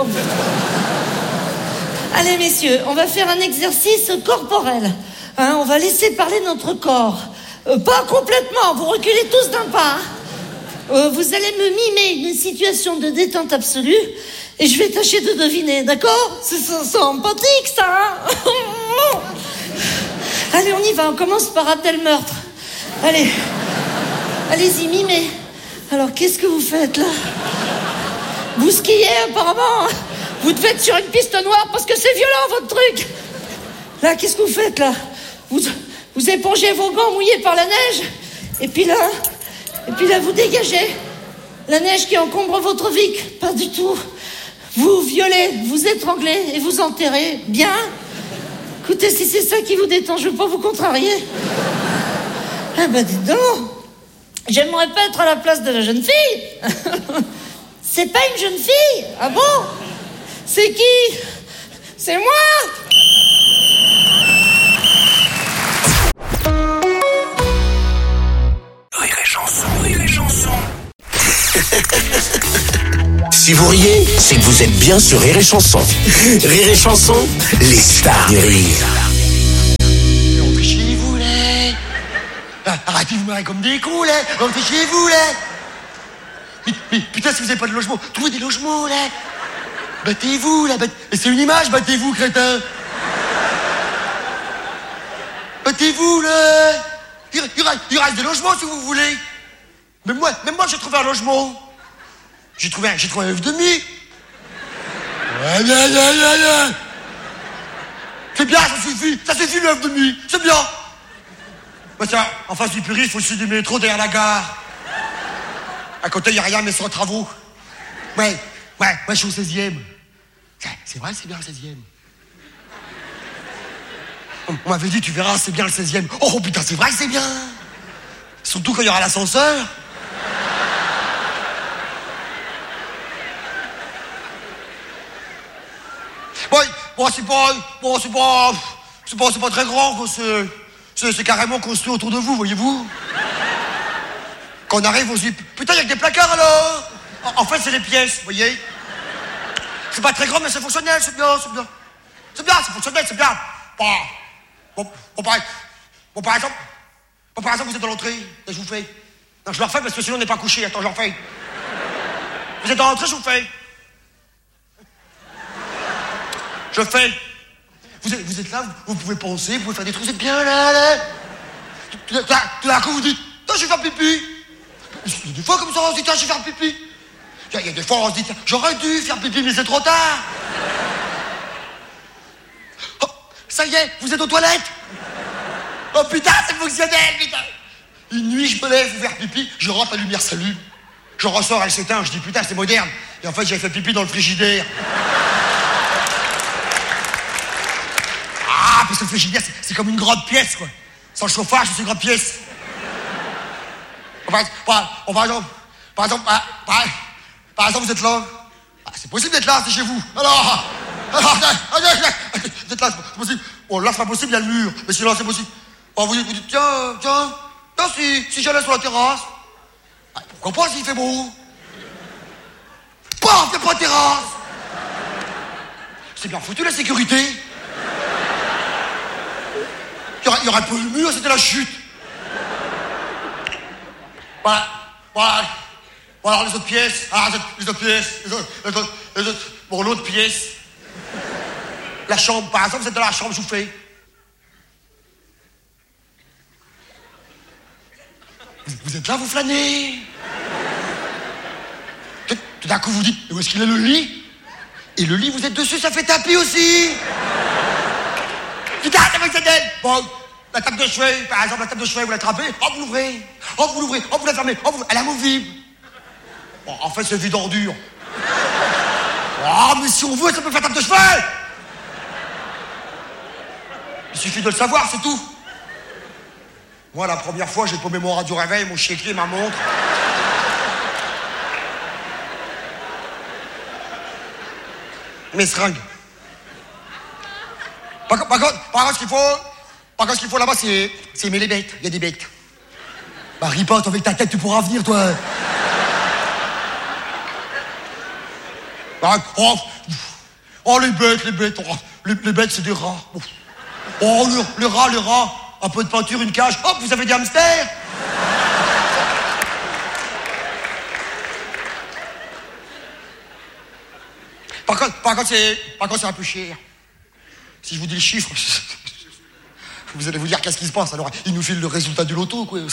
Allez, messieurs, on va faire un exercice corporel. Hein, on va laisser parler notre corps. Euh, pas complètement, vous reculez tous d'un pas. Euh, vous allez me mimer une situation de détente absolue et je vais tâcher de deviner, d'accord? C'est sympathique, ça, hein? Allez, on y va, on commence par Abdelmeurtre. Allez, allez-y, mimez. Alors, qu'est-ce que vous faites, là? Vous skiez, apparemment. Vous devez être sur une piste noire parce que c'est violent, votre truc. Là, qu'est-ce que vous faites, là? Vous, vous épongez vos gants mouillés par la neige. Et puis là, et puis là, vous dégagez. La neige qui encombre votre vie. Pas du tout. Vous violez, vous étranglez et vous enterrez. Bien. Écoutez, si c'est ça qui vous détend, je ne veux pas vous contrarier. Ah ben, dis donc. J'aimerais pas être à la place de la jeune fille. C'est pas une jeune fille. Ah bon? C'est qui? C'est moi? Rire et chanson, rire et chanson. Si vous riez, c'est que vous êtes bien sur Rire et Chanson. Rire et Chanson, les stars du rire. On fait chez vous, là. Arrêtez de vous marrer comme des cons, là. On fait chez vous, là. Mais, mais putain, si vous avez pas de logement, trouvez des logements, là. Battez-vous, là. Battez... C'est une image, battez-vous, crétin. Battez-vous, là. Il, il, il reste des logements, si vous voulez. Même moi, même moi, j'ai trouvé un logement. J'ai trouvé un, j'ai trouvé un œuf demi. Ouais, bien, bien, bien, bien. C'est bien, ça suffit. Ça suffit, l'œuf demi. C'est bien. Bah tiens, en face du puriste, il faut suivre du métro derrière la gare. À côté, il n'y a rien, mais sans travaux. Ouais, ouais, ouais, je suis au seizième. C'est vrai, c'est bien le seizième. On, on m'avait dit, tu verras, c'est bien le seizième. Oh, oh putain, c'est vrai que c'est bien. Surtout quand il y aura l'ascenseur. Bon, bon c'est pas, bon, c'est pas, c'est pas, c'est pas très grand, quoi. C'est, c'est, c'est carrément construit autour de vous, voyez-vous. Quand on arrive, on se dit, putain, il y a que des placards alors. En, en fait, c'est les pièces, vous voyez. C'est pas très grand, mais c'est fonctionnel, c'est bien, c'est bien. C'est bien, c'est fonctionnel, c'est bien. Bon, bon, bon, par, bon, par exemple, bon, par exemple, vous êtes dans l'entrée, et je vous fais. Non, je le refais parce que sinon on n'est pas couché. Attends, je le refais. Vous êtes dans l'entrée, je vous fais. Je fais. Vous êtes, vous êtes là, vous, vous pouvez penser, vous pouvez faire des trucs, vous êtes bien là, là. Tout, tout, tout d'un coup, vous dites, je vais faire pipi. Il y a des fois comme ça, on se dit, tiens, je vais faire pipi. Il y a des fois, on se dit, tiens, j'aurais dû faire pipi, mais c'est trop tard. Oh, ça y est, vous êtes aux toilettes. Oh putain, c'est fonctionnel, putain. Une nuit, je me lève pour faire pipi, je rentre, la lumière s'allume. Je ressors, elle s'éteint, je dis, putain, c'est moderne. Et en fait, j'avais fait pipi dans le frigidaire. Ah, parce que le frigidaire, c'est, c'est comme une grande pièce, quoi. Sans chauffage, c'est une grande pièce. Par, par, par exemple, par exemple, par, par, par exemple, vous êtes là. Ah, c'est possible d'être là, c'est chez vous. Alors, alors, vous êtes là, c'est possible. Bon, là, c'est pas possible, il y a le mur. Mais sinon, c'est possible. Bon, vous dites, vous dites, tiens, tiens, tiens, si, si j'allais sur la terrasse. Ah, pourquoi pas s'il fait beau? Paf, il n'y a pas de terrasse. C'est bien foutu, la sécurité. Il y aurait, il y aurait pas eu le mur, c'était la chute. Voilà, voilà, voilà les autres pièces, ah, les autres pièces, les autres, les autres, les autres, bon, l'autre pièce. La chambre, par exemple, vous êtes dans la chambre, je vous fais. Vous, vous êtes là, vous flânez. Tout, tout d'un coup, vous dites, où est-ce qu'il est le lit? Et le lit, vous êtes dessus, ça fait tapis aussi. Putain, c'est fonctionnel. Bon, la table de chevet, par exemple, la table de chevet, vous l'attrapez, oh, vous l'ouvrez, oh, vous l'ouvrez, oh, vous la fermez, oh, vous... elle est amovible. Bon, en fait, c'est vide ordure. Oh, mais si on veut, ça peut faire table de chevet. Il suffit de le savoir, c'est tout. Moi, la première fois, j'ai paumé mon radio réveil, mon chéquier, ma montre. Mes seringues. Par, par contre, par contre, ce qu'il faut, par contre, ce qu'il faut là-bas, c'est, c'est aimer les bêtes. Il y a des bêtes. Bah, ris pas, toi, avec ta tête, tu pourras venir, toi. Bah, oh, oh, les bêtes, les bêtes, oh, les, les bêtes, c'est des rats. Oh, le, le rat, le rat, un peu de peinture, une cage. Hop, vous avez des hamsters. Par contre, par contre, c'est, par contre, c'est un peu cher. Si je vous dis le chiffre, vous allez vous dire qu'est-ce qui se passe. Alors, il nous file le résultat du loto, quoi.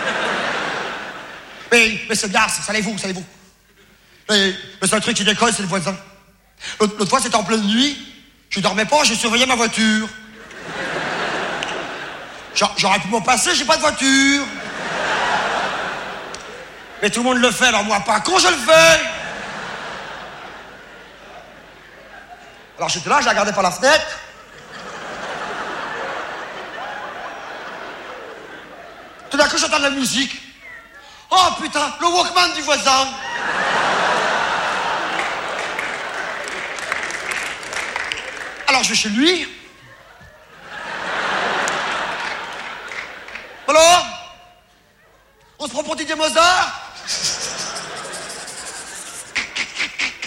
mais, mais c'est bien, savez-vous, savez-vous. Mais, mais c'est un truc qui déconne, c'est le voisin. L'autre, l'autre fois, c'était en pleine nuit. Je dormais pas, je surveillais ma voiture. J'aurais pu m'en passer, j'ai pas de voiture. Mais tout le monde le fait, alors moi pas. Quand je le fais. Alors j'étais là, je la regardais par la fenêtre. Tout d'un coup, j'entends de la musique. Oh putain, le Walkman du voisin. Alors je vais chez lui. Alors, on se prend pour Didier Mozart.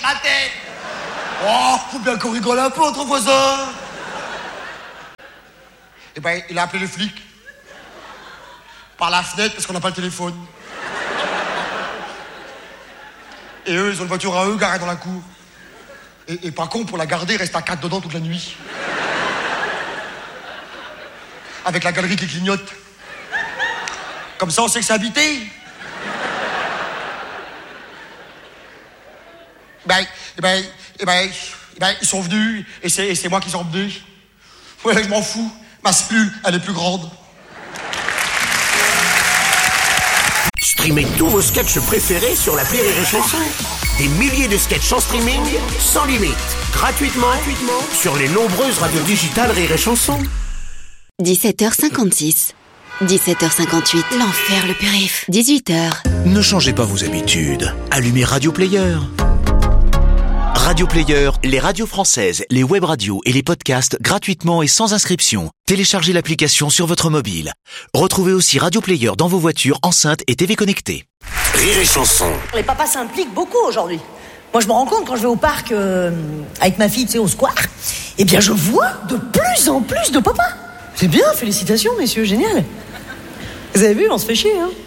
tête. Oh, faut bien qu'on rigole un peu entre voisins. Eh ben, il a appelé les flics. Par la fenêtre, parce qu'on n'a pas le téléphone. Et eux, ils ont une voiture à eux garée dans la cour. Et, et pas con, pour la garder, il reste à quatre dedans toute la nuit. Avec la galerie qui clignote. Comme ça, on sait que c'est habité. Ben, eh ben, eh ben, eh ben, ils sont venus, et c'est, et c'est moi qui les ai emmenés. Ouais, je m'en fous. Ma cellule, elle est plus grande. Streamez tous vos sketchs préférés sur l'appli Rire et Chanson. Des milliers de sketchs en streaming, sans limite, gratuitement, gratuitement sur les nombreuses radios digitales Rire et Chanson. dix-sept heures cinquante-six. dix-sept heures cinquante-huit. L'enfer, le périph'. dix-huit heures. Ne changez pas vos habitudes. Allumez Radio Player. Radio Player, les radios françaises, les web radios et les podcasts gratuitement et sans inscription. Téléchargez l'application sur votre mobile. Retrouvez aussi Radio Player dans vos voitures, enceintes et T V connectées. Rire et Chanson. Les papas s'impliquent beaucoup aujourd'hui. Moi, je me rends compte quand je vais au parc euh, avec ma fille, tu sais, au square, eh bien, je vois de plus en plus de papas. C'est bien, félicitations, messieurs, génial. Vous avez vu, on se fait chier, hein.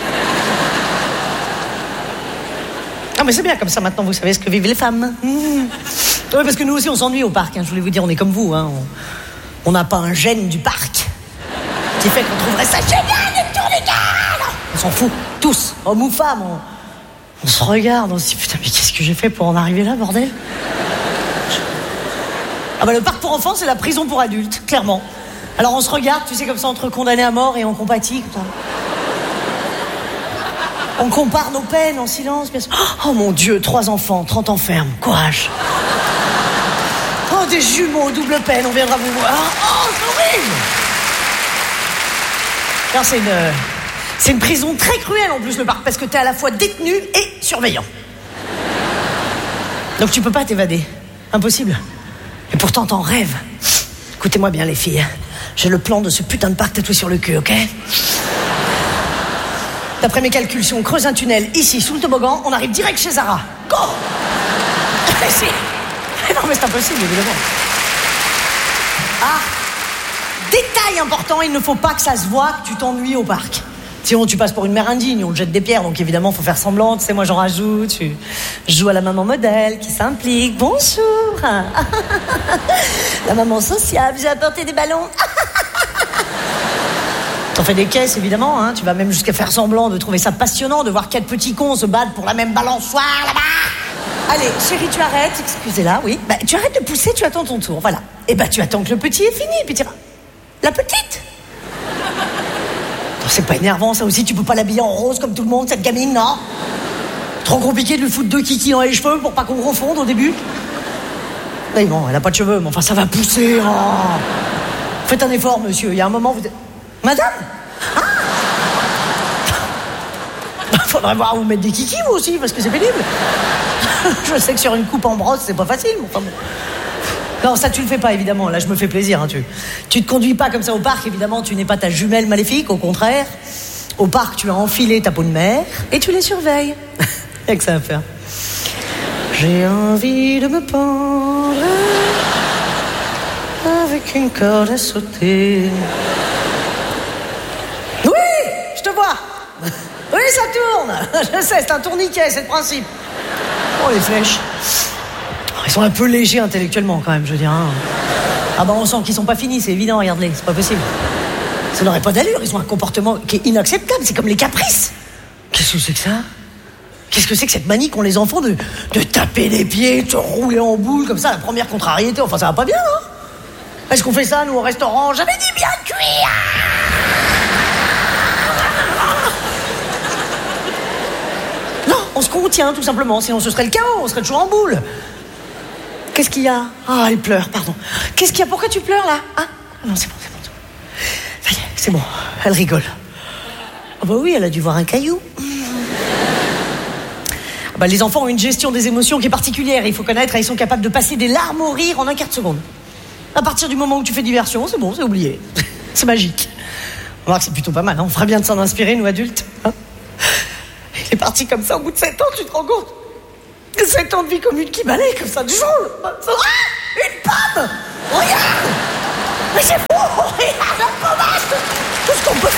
Ah, mais c'est bien, comme ça, maintenant, vous savez ce que vivent les femmes. Mmh. Oui, parce que nous aussi, on s'ennuie au parc, hein. Je voulais vous dire, on est comme vous, hein. On n'a pas un gène du parc qui fait qu'on trouverait ça génial d'être tournicale. On s'en fout, tous, hommes ou femmes. On, on se regarde, on se dit, putain, mais qu'est-ce que j'ai fait pour en arriver là, bordel? Ah bah, le parc pour enfants, c'est la prison pour adultes, clairement. Alors, on se regarde, tu sais, comme ça, entre condamnés à mort et on compatit, comme ça. On compare nos peines en silence, bien sûr. Oh mon Dieu, trois enfants, trente ans ferme, courage. Oh, des jumeaux, double peine, on viendra vous voir. Oh, c'est horrible. Alors, c'est une, c'est une prison très cruelle en plus, le parc, parce que t'es à la fois détenu et surveillant. Donc tu peux pas t'évader. Impossible. Et pourtant, t'en rêves. Écoutez-moi bien, les filles. J'ai le plan de ce putain de parc tatoué sur le cul, ok? D'après mes calculs, si on creuse un tunnel ici, sous le toboggan, on arrive direct chez Zara. Go! Si. Non, mais c'est impossible, évidemment. Ah! Détail important, il ne faut pas que ça se voit que tu t'ennuies au parc. Sinon, tu passes pour une mère indigne, on te jette des pierres, donc évidemment, faut faire semblant. Tu sais, moi, j'en rajoute. Je joue à la maman modèle qui s'implique. Bonjour! La maman sociable, j'ai apporté des ballons. T'en fais des caisses, évidemment, hein. Tu vas même jusqu'à faire semblant de trouver ça passionnant de voir quatre petits cons se battre pour la même balançoire, là-bas. Allez, chérie, tu arrêtes, excusez-la, oui. Bah, tu arrêtes de pousser, tu attends ton tour, voilà. Et bah, tu attends que le petit est fini, puis tu iras. La petite. Non, c'est pas énervant, ça aussi, tu peux pas l'habiller en rose comme tout le monde, cette gamine, non? Trop compliqué de lui foutre deux kikis dans les cheveux pour pas qu'on confonde au début. Mais bon, elle a pas de cheveux, mais enfin, ça va pousser, oh. Faites un effort, monsieur, il y a un moment, vous êtes... Madame? Ah! Faudrait voir où vous mettre des kikis, vous aussi, parce que c'est pénible. Je sais que sur une coupe en brosse, c'est pas facile. Enfin bon. Non, ça, tu le fais pas, évidemment. Là, je me fais plaisir. Hein, tu... tu te conduis pas comme ça au parc, évidemment. Tu n'es pas ta jumelle maléfique, au contraire. Au parc, tu as enfilé ta peau de mère et tu les surveilles. Il y a que ça à faire. J'ai envie de me pendre avec une corde à sauter. Oui, ça tourne. Je sais, c'est un tourniquet, c'est le principe. Oh, les flèches. Ils sont un peu légers intellectuellement, quand même, je veux dire. Hein. Ah bah, on sent qu'ils sont pas finis, c'est évident, regarde-les, c'est pas possible. Ça n'aurait pas d'allure, ils ont un comportement qui est inacceptable, c'est comme les caprices. Qu'est-ce que c'est que ça? Qu'est-ce que c'est que cette manie qu'ont les enfants de, de taper les pieds, de se rouler en boule, comme ça, la première contrariété? Enfin, ça va pas bien, hein? Est-ce qu'on fait ça, nous, au restaurant? J'avais dit bien cuit. On se contient, tout simplement, sinon ce serait le chaos, on serait toujours en boule. Qu'est-ce qu'il y a? Ah, elle pleure, pardon. Qu'est-ce qu'il y a? Pourquoi tu pleures, là? Ah, non, c'est bon, c'est bon. Ça y est, c'est bon, elle rigole. Ah bah oui, elle a dû voir un caillou. Ah bah, les enfants ont une gestion des émotions qui est particulière, il faut connaître, ils sont capables de passer des larmes au rire en un quart de seconde. À partir du moment où tu fais diversion, c'est bon, c'est oublié. C'est magique. On va voir que c'est plutôt pas mal, hein. On ferait bien de s'en inspirer, nous adultes. Hein. Il est parti comme ça au bout de sept ans, tu te rends compte? Sept ans de vie commune qui balaye comme ça de jour. Ah, une pomme. Regarde. Mais c'est fou. Regarde la pommade. Tout ce qu'on peut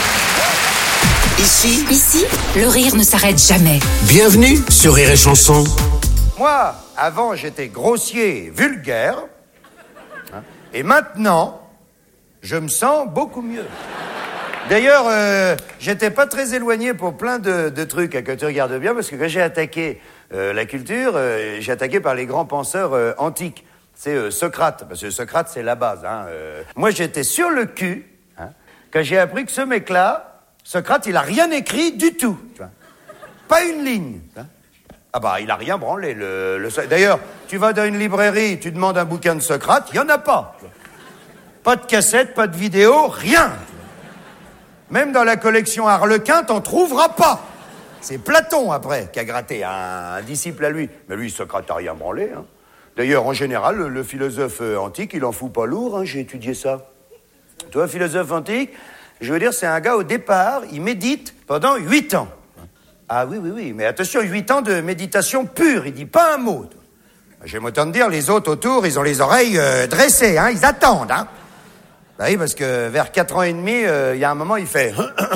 faire. Ici, Ici, le rire ne s'arrête jamais. bienvenue sur Rire et Chanson. Moi, avant, j'étais grossier, vulgaire. Hein, et maintenant, je me sens beaucoup mieux. D'ailleurs, euh, j'étais pas très éloigné pour plein de, de trucs, hein, que tu regardes bien, parce que quand j'ai attaqué euh, la culture, euh, j'ai attaqué par les grands penseurs euh, antiques. C'est euh, Socrate, parce que Socrate, c'est la base. Hein, euh. Moi, j'étais sur le cul, hein, quand j'ai appris que ce mec-là, Socrate, il a rien écrit du tout. Tu vois. Pas une ligne. Hein. Ah bah, il a rien branlé. Le, le... D'ailleurs, tu vas dans une librairie, tu demandes un bouquin de Socrate, il y en a pas. Pas de cassette, pas de vidéo, rien. Même dans la collection Harlequin, t'en trouveras pas. C'est Platon, après, qui a gratté, un, un disciple à lui. Mais lui, Socrate a rien branlé. Hein. D'ailleurs, en général, le, le philosophe antique, il en fout pas lourd. Hein, j'ai étudié ça. Toi, philosophe antique, je veux dire, c'est un gars, au départ, il médite pendant huit ans. Ah oui, oui, oui, mais attention, huit ans de méditation pure, il dit pas un mot. J'aime autant te dire, les autres autour, ils ont les oreilles euh, dressées, hein, ils attendent, hein. Bah oui, parce que vers quatre ans et demi, il euh, y a un moment, il fait...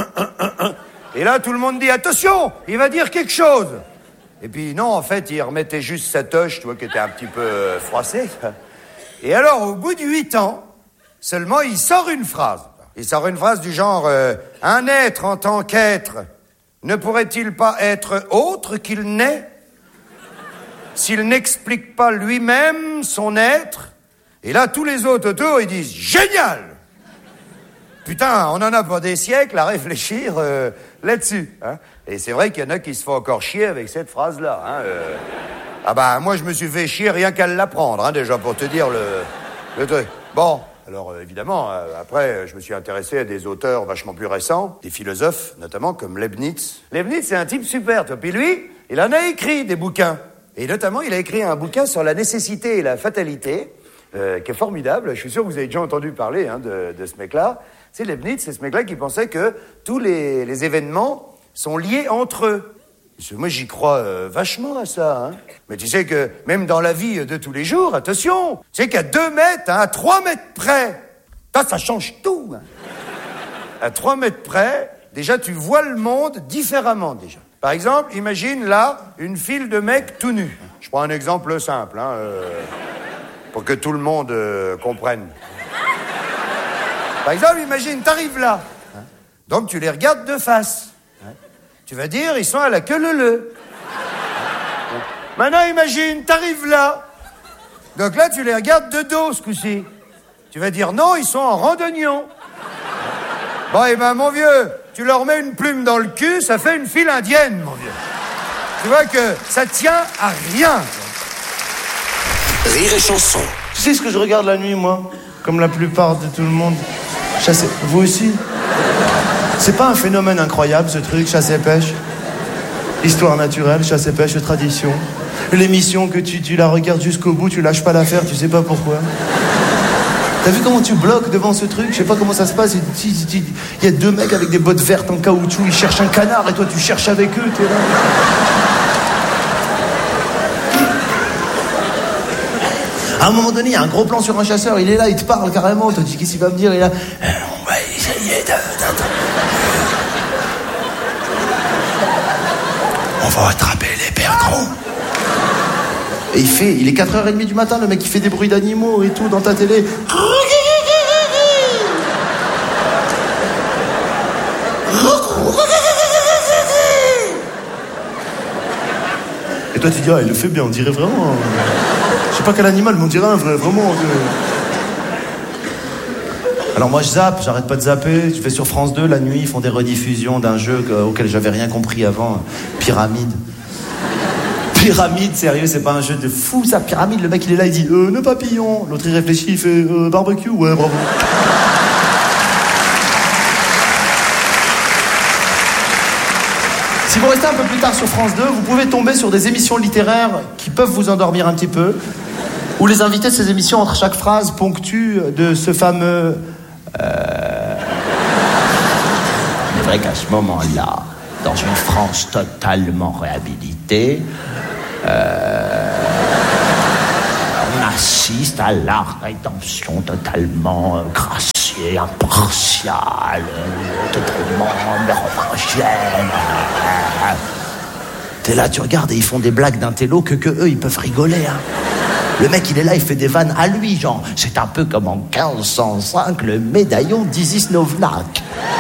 Et là, tout le monde dit, attention, il va dire quelque chose. Et puis, non, en fait, il remettait juste sa toche, tu vois, qui était un petit peu euh, froissée. Et alors, au bout de huit ans, seulement, il sort une phrase. Il sort une phrase du genre, euh, un être en tant qu'être ne pourrait-il pas être autre qu'il n'est, s'il n'explique pas lui-même son être? Et là, tous les autres autour, ils disent, génial! Putain, on en a pas des siècles à réfléchir euh, là-dessus. Hein. Et c'est vrai qu'il y en a qui se font encore chier avec cette phrase-là. Hein, euh... Ah bah, moi, je me suis fait chier rien qu'à l'apprendre, hein, déjà, pour te dire le, le truc. Bon, alors euh, évidemment, euh, après, je me suis intéressé à des auteurs vachement plus récents, des philosophes, notamment comme Leibniz. Leibniz, c'est un type super, toi. Puis lui, il en a écrit des bouquins. Et notamment, il a écrit un bouquin sur la nécessité et la fatalité, euh, qui est formidable. Je suis sûr que vous avez déjà entendu parler hein, de, de ce mec-là. C'est Leibniz, c'est ce mec-là qui pensait que tous les, les événements sont liés entre eux. Moi, j'y crois euh, vachement à ça. Hein. Mais tu sais que même dans la vie de tous les jours, attention, tu sais qu'à deux mètres, hein, à trois mètres près, ça, ça change tout. Hein. À trois mètres près, déjà, tu vois le monde différemment, déjà. Par exemple, imagine là, une file de mecs tout nus. Je prends un exemple simple, hein, euh, pour que tout le monde euh, comprenne. Par exemple, imagine, t'arrives là. Hein, donc, tu les regardes de face. Hein, tu vas dire, ils sont à la queue leu-leu. Hein, maintenant, imagine, t'arrives là. Donc là, tu les regardes de dos, ce coup-ci. Tu vas dire, non, ils sont en randonnion. Bon, eh ben, mon vieux, tu leur mets une plume dans le cul, ça fait une file indienne, mon vieux. Tu vois que ça tient à rien. Rire et Chanson. Tu sais ce que je regarde la nuit, moi? Comme la plupart de tout le monde. Chasse et... Vous aussi? C'est pas un phénomène incroyable, ce truc, chasse et pêche? Histoire naturelle, chasse et pêche, tradition. L'émission que tu, tu la regardes jusqu'au bout, tu lâches pas l'affaire, tu sais pas pourquoi. T'as vu comment tu bloques devant ce truc? Je sais pas comment ça se passe. Il y a deux mecs avec des bottes vertes en caoutchouc, ils cherchent un canard et toi tu cherches avec eux, t'es là. À un moment donné, il y a un gros plan sur un chasseur, il est là, il te parle carrément. Toi tu dis, qu'est-ce qu'il va me dire? Il est là. On va essayer de... On va attraper les perdreaux. Et il fait, il est quatre heures trente du matin, le mec il fait des bruits d'animaux et tout dans ta télé. Et toi tu dis, ah il le fait bien, on dirait vraiment... Je sais pas quel animal, mais on dirait un vrai, vraiment... Alors moi je zappe, j'arrête pas de zapper, je vais sur France deux, la nuit, ils font des rediffusions d'un jeu auquel j'avais rien compris avant, Pyramide. Pyramide, sérieux, c'est pas un jeu de fou ça, Pyramide, le mec il est là, il dit euh, le papillon, l'autre il réfléchit, il fait euh, barbecue, ouais bravo. Si vous restez un peu plus tard sur France deux, vous pouvez tomber sur des émissions littéraires qui peuvent vous endormir un petit peu, où les invités de ces émissions, entre chaque phrase, ponctuent de ce fameux... Euh... C'est vrai qu'à ce moment-là, dans une France totalement réhabilitée, Euh, on assiste à la rédemption totalement euh, graciée, impartiale, euh, totalement mérovingienne. T'es là, tu regardes et ils font des blagues d'un télo que, que eux, ils peuvent rigoler, hein. Le mec, il est là, il fait des vannes à lui, genre, c'est un peu comme en quinze cent cinq, le médaillon d'Isis Novnak.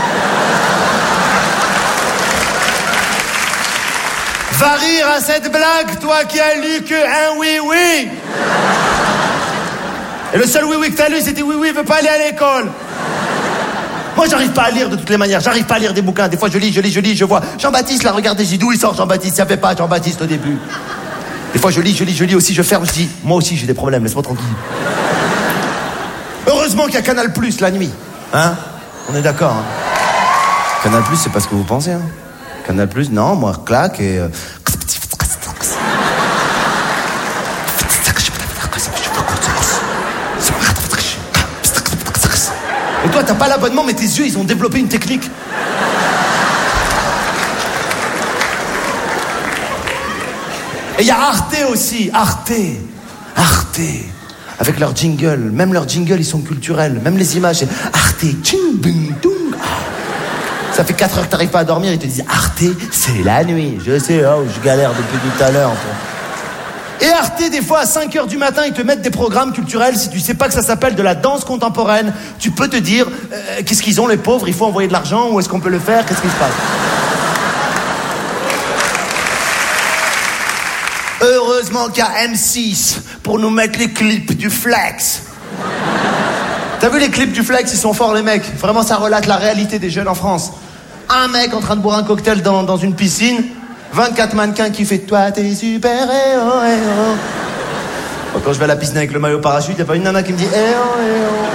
Va rire à cette blague, toi qui as lu que un oui-oui. Et le seul oui-oui que t'as lu, c'était oui-oui, veut pas aller à l'école. Moi, j'arrive pas à lire de toutes les manières, j'arrive pas à lire des bouquins. Des fois, je lis, je lis, je lis, je vois Jean-Baptiste, là, regardez, j'ai d'où il sort Jean-Baptiste, ça fait pas Jean-Baptiste au début. Des fois, je lis, je lis, je lis aussi, je ferme, je dis, moi aussi, j'ai des problèmes, laisse-moi tranquille. Heureusement qu'il y a Canal Plus la nuit. Hein? On est d'accord, hein? Canal Plus, c'est pas ce que vous pensez, hein? Canal Plus, non, moi, claque et... Euh... Et toi, t'as pas l'abonnement, mais tes yeux, ils ont développé une technique. Et il y a Arte aussi, Arte, Arte, avec leur jingle, même leurs jingles, ils sont culturels, même les images, c'est Arte, tching, bing, dung. Ça fait quatre heures que t'arrives pas à dormir, ils te disent Arte, c'est la nuit. Je sais, oh, je galère depuis tout à l'heure. Et Arte, des fois, à cinq heures du matin, ils te mettent des programmes culturels. Si tu sais pas que ça s'appelle de la danse contemporaine, tu peux te dire, euh, qu'est-ce qu'ils ont les pauvres, il faut envoyer de l'argent, où est-ce qu'on peut le faire, qu'est-ce qui se passe? Heureusement qu'il y a M six pour nous mettre les clips du Flex. T'as vu les clips du Flex, ils sont forts les mecs. Vraiment, ça relate la réalité des jeunes en France. Un mec en train de boire un cocktail dans, dans une piscine, vingt-quatre mannequins qui fait toi t'es super héros, héros. Bon, quand je vais à la piscine avec le maillot parachute, y a pas une nana qui me dit héros, héros.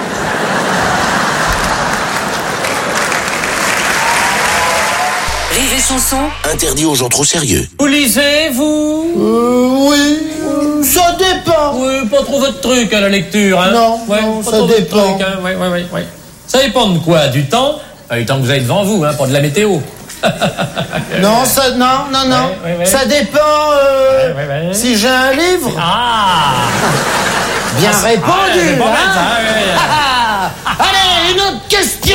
Rire et chanson. Interdit aux gens trop sérieux. Vous lisez, vous? Euh, oui, euh, ça dépend. Oui, pas trop votre truc à la lecture, hein? Non, ouais, non, pas ça trop votre dépend. truc, hein? Ouais, ouais, ouais, ouais. Ça dépend de quoi? Du temps? Enfin, du temps que vous avez devant vous, hein, pas de la météo. Non, ça, non, non, non. Ouais, ouais, ouais. Ça dépend euh, ouais, ouais, ouais. si j'ai un livre. Ah! Bien ah, répondu, ah, bon, hein? ça, ouais, ouais. Ah, allez, une autre question.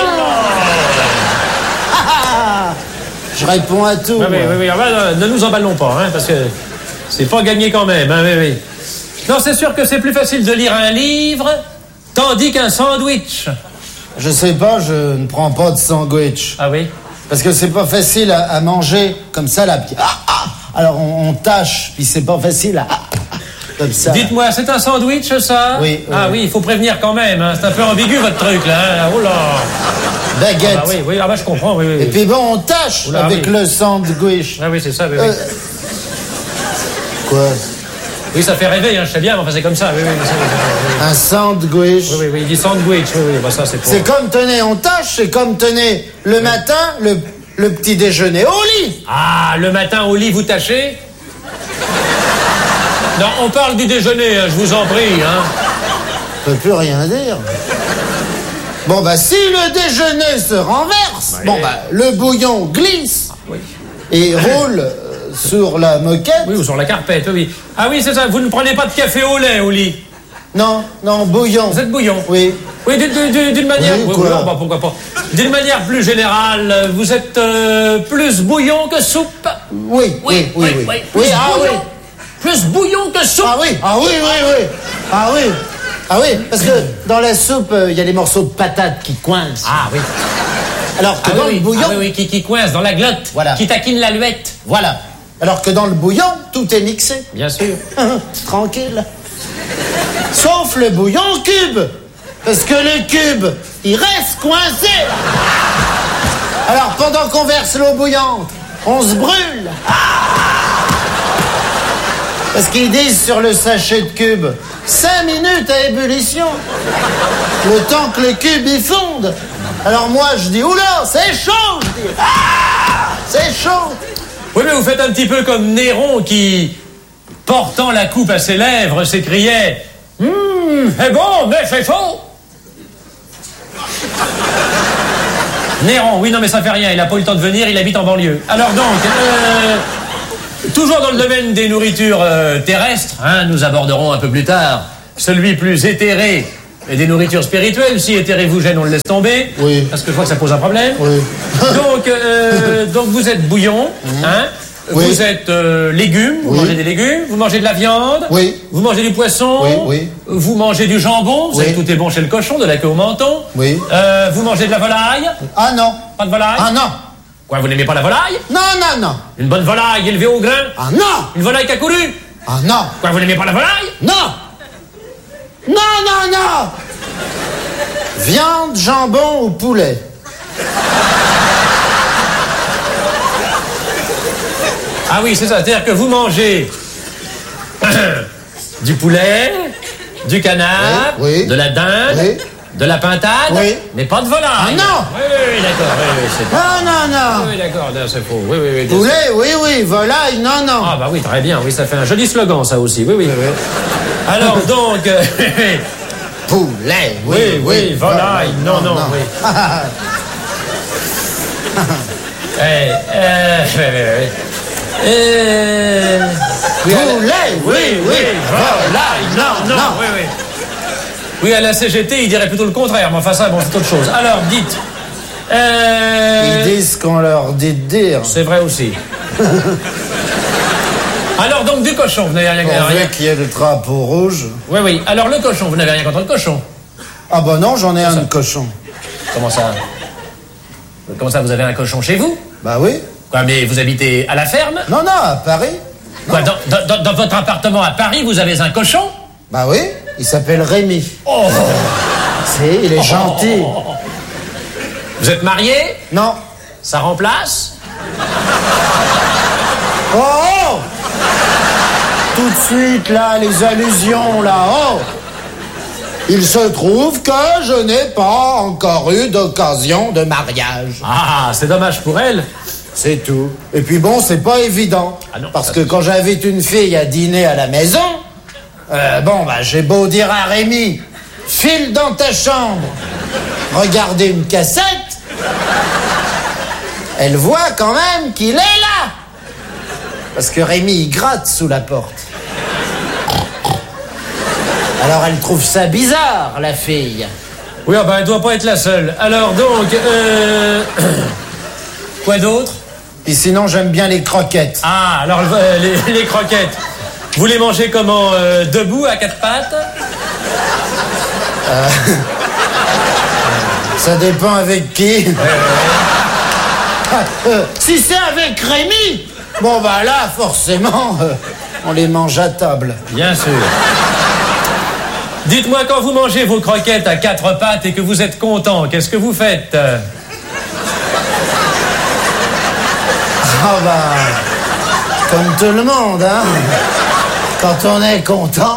Ah, je réponds à tout. Oui, oui, oui, oui. Ah, ben, ne nous emballons pas, hein, parce que c'est pas gagné quand même. Hein, oui, oui. Non, c'est sûr que c'est plus facile de lire un livre tandis qu'un sandwich. Je sais pas, je ne prends pas de sandwich. Ah oui? Parce que c'est pas facile à, à manger comme ça, là. Ah, ah, alors on, on tâche, puis c'est pas facile à... Comme ça. Dites-moi, c'est un sandwich, ça? Oui. Ah oui, il faut prévenir quand même. Hein. C'est un peu ambigu, votre truc, là. Hein. Oh là! Baguette. Ah bah oui, oui, ah bah je comprends, oui, oui. Et puis bon, on tâche Oula, avec oui. le sandwich. Ah oui, c'est ça, oui, Euh... oui. Quoi? Oui, ça fait rêver, hein, je sais bien, mais enfin, c'est comme ça, oui, oui. oui, oui, oui. Un sandwich. Oui, oui, oui, il dit sandwich, oui, oui, bah ça, c'est pour... C'est comme tenez, on tâche, c'est comme tenez, le matin, le, le petit déjeuner au lit. Ah, le matin au lit, vous tâchez? Non, on parle du déjeuner, hein, je vous en prie, hein. Je peux plus rien dire. Bon, bah, si le déjeuner se renverse, Oui. bon, bah, le bouillon glisse Oui. et roule euh, sur la moquette. Oui, ou sur la carpette, oui. Ah oui, c'est ça, vous ne prenez pas de café au lait au lit? Non, non, bouillon. Vous êtes bouillon? Oui. Oui, d'une- d'une d'une manière... Oui, quoi? non, bah, pourquoi pas. D'une manière plus générale, vous êtes euh, plus bouillon que soupe? Oui, oui, oui, oui. oui. Oui, Plus ah bouillon, oui. Plus bouillon que soupe? Ah oui, ah oui, oui, oui. Ah oui. Ah oui, parce que dans la soupe, il euh, y a les morceaux de patates qui coincent. Ah oui. Alors que Ah dans oui, le bouillon... ah oui, oui, qui, qui coince dans la glotte, Voilà. qui taquine l'aluette. Voilà. Alors que dans le bouillon, tout est mixé. Bien sûr. Tranquille. Sauf le bouillon cube. Parce que le cube, il reste coincé. Alors pendant qu'on verse l'eau bouillante, on se brûle. Parce qu'ils disent sur le sachet de cube, cinq minutes à ébullition. Le temps que le cube y fonde. Alors moi je dis, oula, c'est chaud. Je dis, ah, c'est chaud. Oui, mais vous faites un petit peu comme Néron qui, portant la coupe à ses lèvres, s'écriait « Hum, c'est bon, mais c'est faux !» Néron, oui, non, mais ça fait rien, il n'a pas eu le temps de venir, il habite en banlieue. Alors donc, euh, Toujours dans le domaine des nourritures euh, terrestres, hein, nous aborderons un peu plus tard celui plus éthéré et des nourritures spirituelles. Si éthéré vous gêne, on le laisse tomber. Oui. Parce que je vois que ça pose un problème. Oui. donc, euh, donc vous êtes bouillon, hein. Oui. Vous êtes euh, légumes, vous Oui. mangez des légumes, vous mangez de la viande, Oui. vous mangez du poisson, Oui, oui. vous mangez du jambon, vous Oui. savez, tout est bon chez le cochon, de la queue au menton. Oui. Euh, vous mangez de la volaille. Ah non. Pas de volaille. Ah non. Quoi, vous n'aimez pas la volaille? Non, non, non. Une bonne volaille élevée au grain. Ah non. Une volaille qui a couru. Ah non. Quoi, vous n'aimez pas la volaille? Non. Non, non, non. Viande, jambon ou poulet? Ah oui, c'est ça, c'est-à-dire que vous mangez du poulet, du canard, Oui, oui. de la dinde, Oui. de la pintade, Oui. mais pas de volaille. Ah non. Oui, oui, oui, d'accord, oui, oui, c'est Non, non, non. Oui, d'accord, non, c'est faux. Oui, oui, oui. bien sûr. Poulet, oui, oui. Volaille, non, non. Ah bah oui, très bien, oui, ça fait un joli slogan, ça aussi, oui, oui. Alors donc... euh, Poulet, oui, oui, volaille, non, non, oui. Eh, euh, oui, oui, oui. Euh, oui, à la- Poulet, oui, oui. Volaille, non, non, oui, oui. Oui, à la C G T, il dirait plutôt le contraire, mais enfin ça, bon, c'est autre chose. Alors, dites... Euh, Ils disent qu'on leur dit de dire. C'est vrai aussi. Alors, donc, du cochon, vous n'avez rien contre... Pourvu qu'il y ait le drapeau rouge. Oui, oui. Alors, le cochon, vous n'avez rien contre le cochon? Ah bah non, j'en ai un ça. de cochon. Comment ça? Comment ça, vous avez un cochon chez vous? Bah oui. Quoi, mais vous habitez à la ferme? Non, non, à Paris. Quoi, dans, dans- dans- dans votre appartement à Paris, vous avez un cochon? Bah oui, il s'appelle Rémi. Oh! C'est, il est gentil. Vous êtes marié? Non. Ça remplace? Oh, oh tout de suite, là, les allusions, là, oh. Il se trouve que je n'ai pas encore eu d'occasion de mariage. Ah, c'est dommage pour elle. C'est tout. Et puis bon, c'est pas évident. Ah non, parce ça, que c'est- quand j'invite une fille à dîner à la maison, euh, bon, bah, j'ai beau dire à Rémi, file dans ta chambre, regardez une cassette, elle voit quand même qu'il est là. Parce que Rémi, il gratte sous la porte. Alors elle trouve ça bizarre, la fille. Oui, ah ben, elle doit pas être la seule. Alors donc, euh... quoi d'autre? Et sinon, j'aime bien les croquettes. Ah, alors euh, les, les croquettes. Vous les mangez comment? euh, Debout, à quatre pattes? Euh, Ça dépend avec qui. Euh, si c'est avec Rémi, bon bah là, forcément, euh, on les mange à table. Bien sûr. Dites-moi, quand vous mangez vos croquettes à quatre pattes et que vous êtes content, qu'est-ce que vous faites? Ah bah, comme tout le monde, hein. Quand on est content.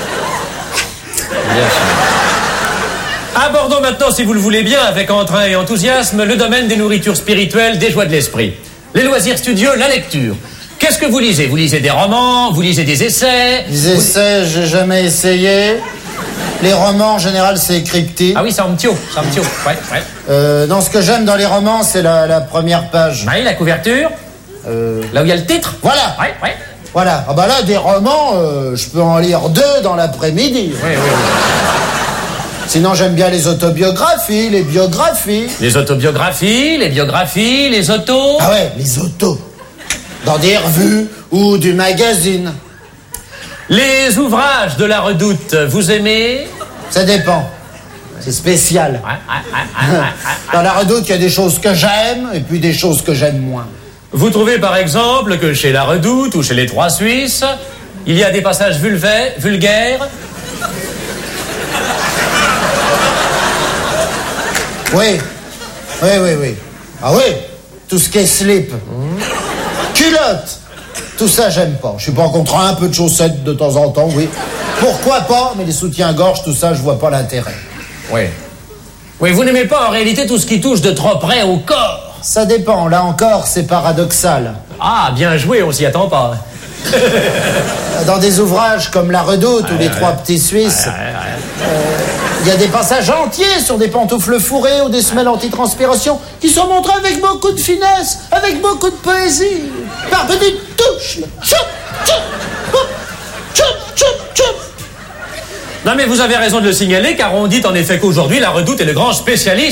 Bien sûr. Abordons maintenant, si vous le voulez bien, avec entrain et enthousiasme, le domaine des nourritures spirituelles, des joies de l'esprit. Les loisirs studieux, la lecture. Qu'est-ce que vous lisez? Vous lisez des romans, vous lisez des essais? Les essais, j'ai jamais essayé. Les romans, en général, c'est cryptique. Ah oui, c'est en mtio, c'est en mtio, ouais, ouais. Euh, non, ce que j'aime dans les romans, c'est la, la première page. Oui, la couverture. Euh, Là où il y a le titre. Voilà. Ouais, ouais. Voilà. Ah bah là, des romans, euh, je peux en lire deux dans l'après-midi. Oui, oui, oui. Sinon, j'aime bien les autobiographies, les biographies. Les autobiographies, les biographies, les autos. Ah ouais, les autos. Dans des revues ou du magazine. Les ouvrages de la Redoute, vous aimez? Ça dépend. C'est spécial. Ouais, ouais, ouais, ouais, ouais, ouais. Dans la Redoute, il y a des choses que j'aime et puis des choses que j'aime moins. Vous trouvez par exemple que chez la Redoute ou chez les Trois Suisses, il y a des passages vulvaires, vulgaires? Oui. Oui, oui, oui. Ah oui. Tout ce qui est slip. Culotte. Tout ça, j'aime pas. Je suis pas contre un peu de chaussettes de temps en temps, oui. Pourquoi pas, mais les soutiens-gorge, tout ça, je vois pas l'intérêt. Oui. Oui, vous n'aimez pas en réalité tout ce qui touche de trop près au corps. Ça dépend. Là encore, c'est paradoxal. Ah, bien joué, on s'y attend pas. Dans des ouvrages comme La Redoute ou Les Trois Petits Suisses, il Il y a des passages entiers sur des pantoufles fourrées ou des semelles antitranspiration qui sont montrés avec beaucoup de finesse, avec beaucoup de poésie, par petites touches. Choup, choup, hop, choup, choup, choup. Non mais vous avez raison de le signaler, car on dit en effet qu'aujourd'hui, la Redoute est le grand spécialiste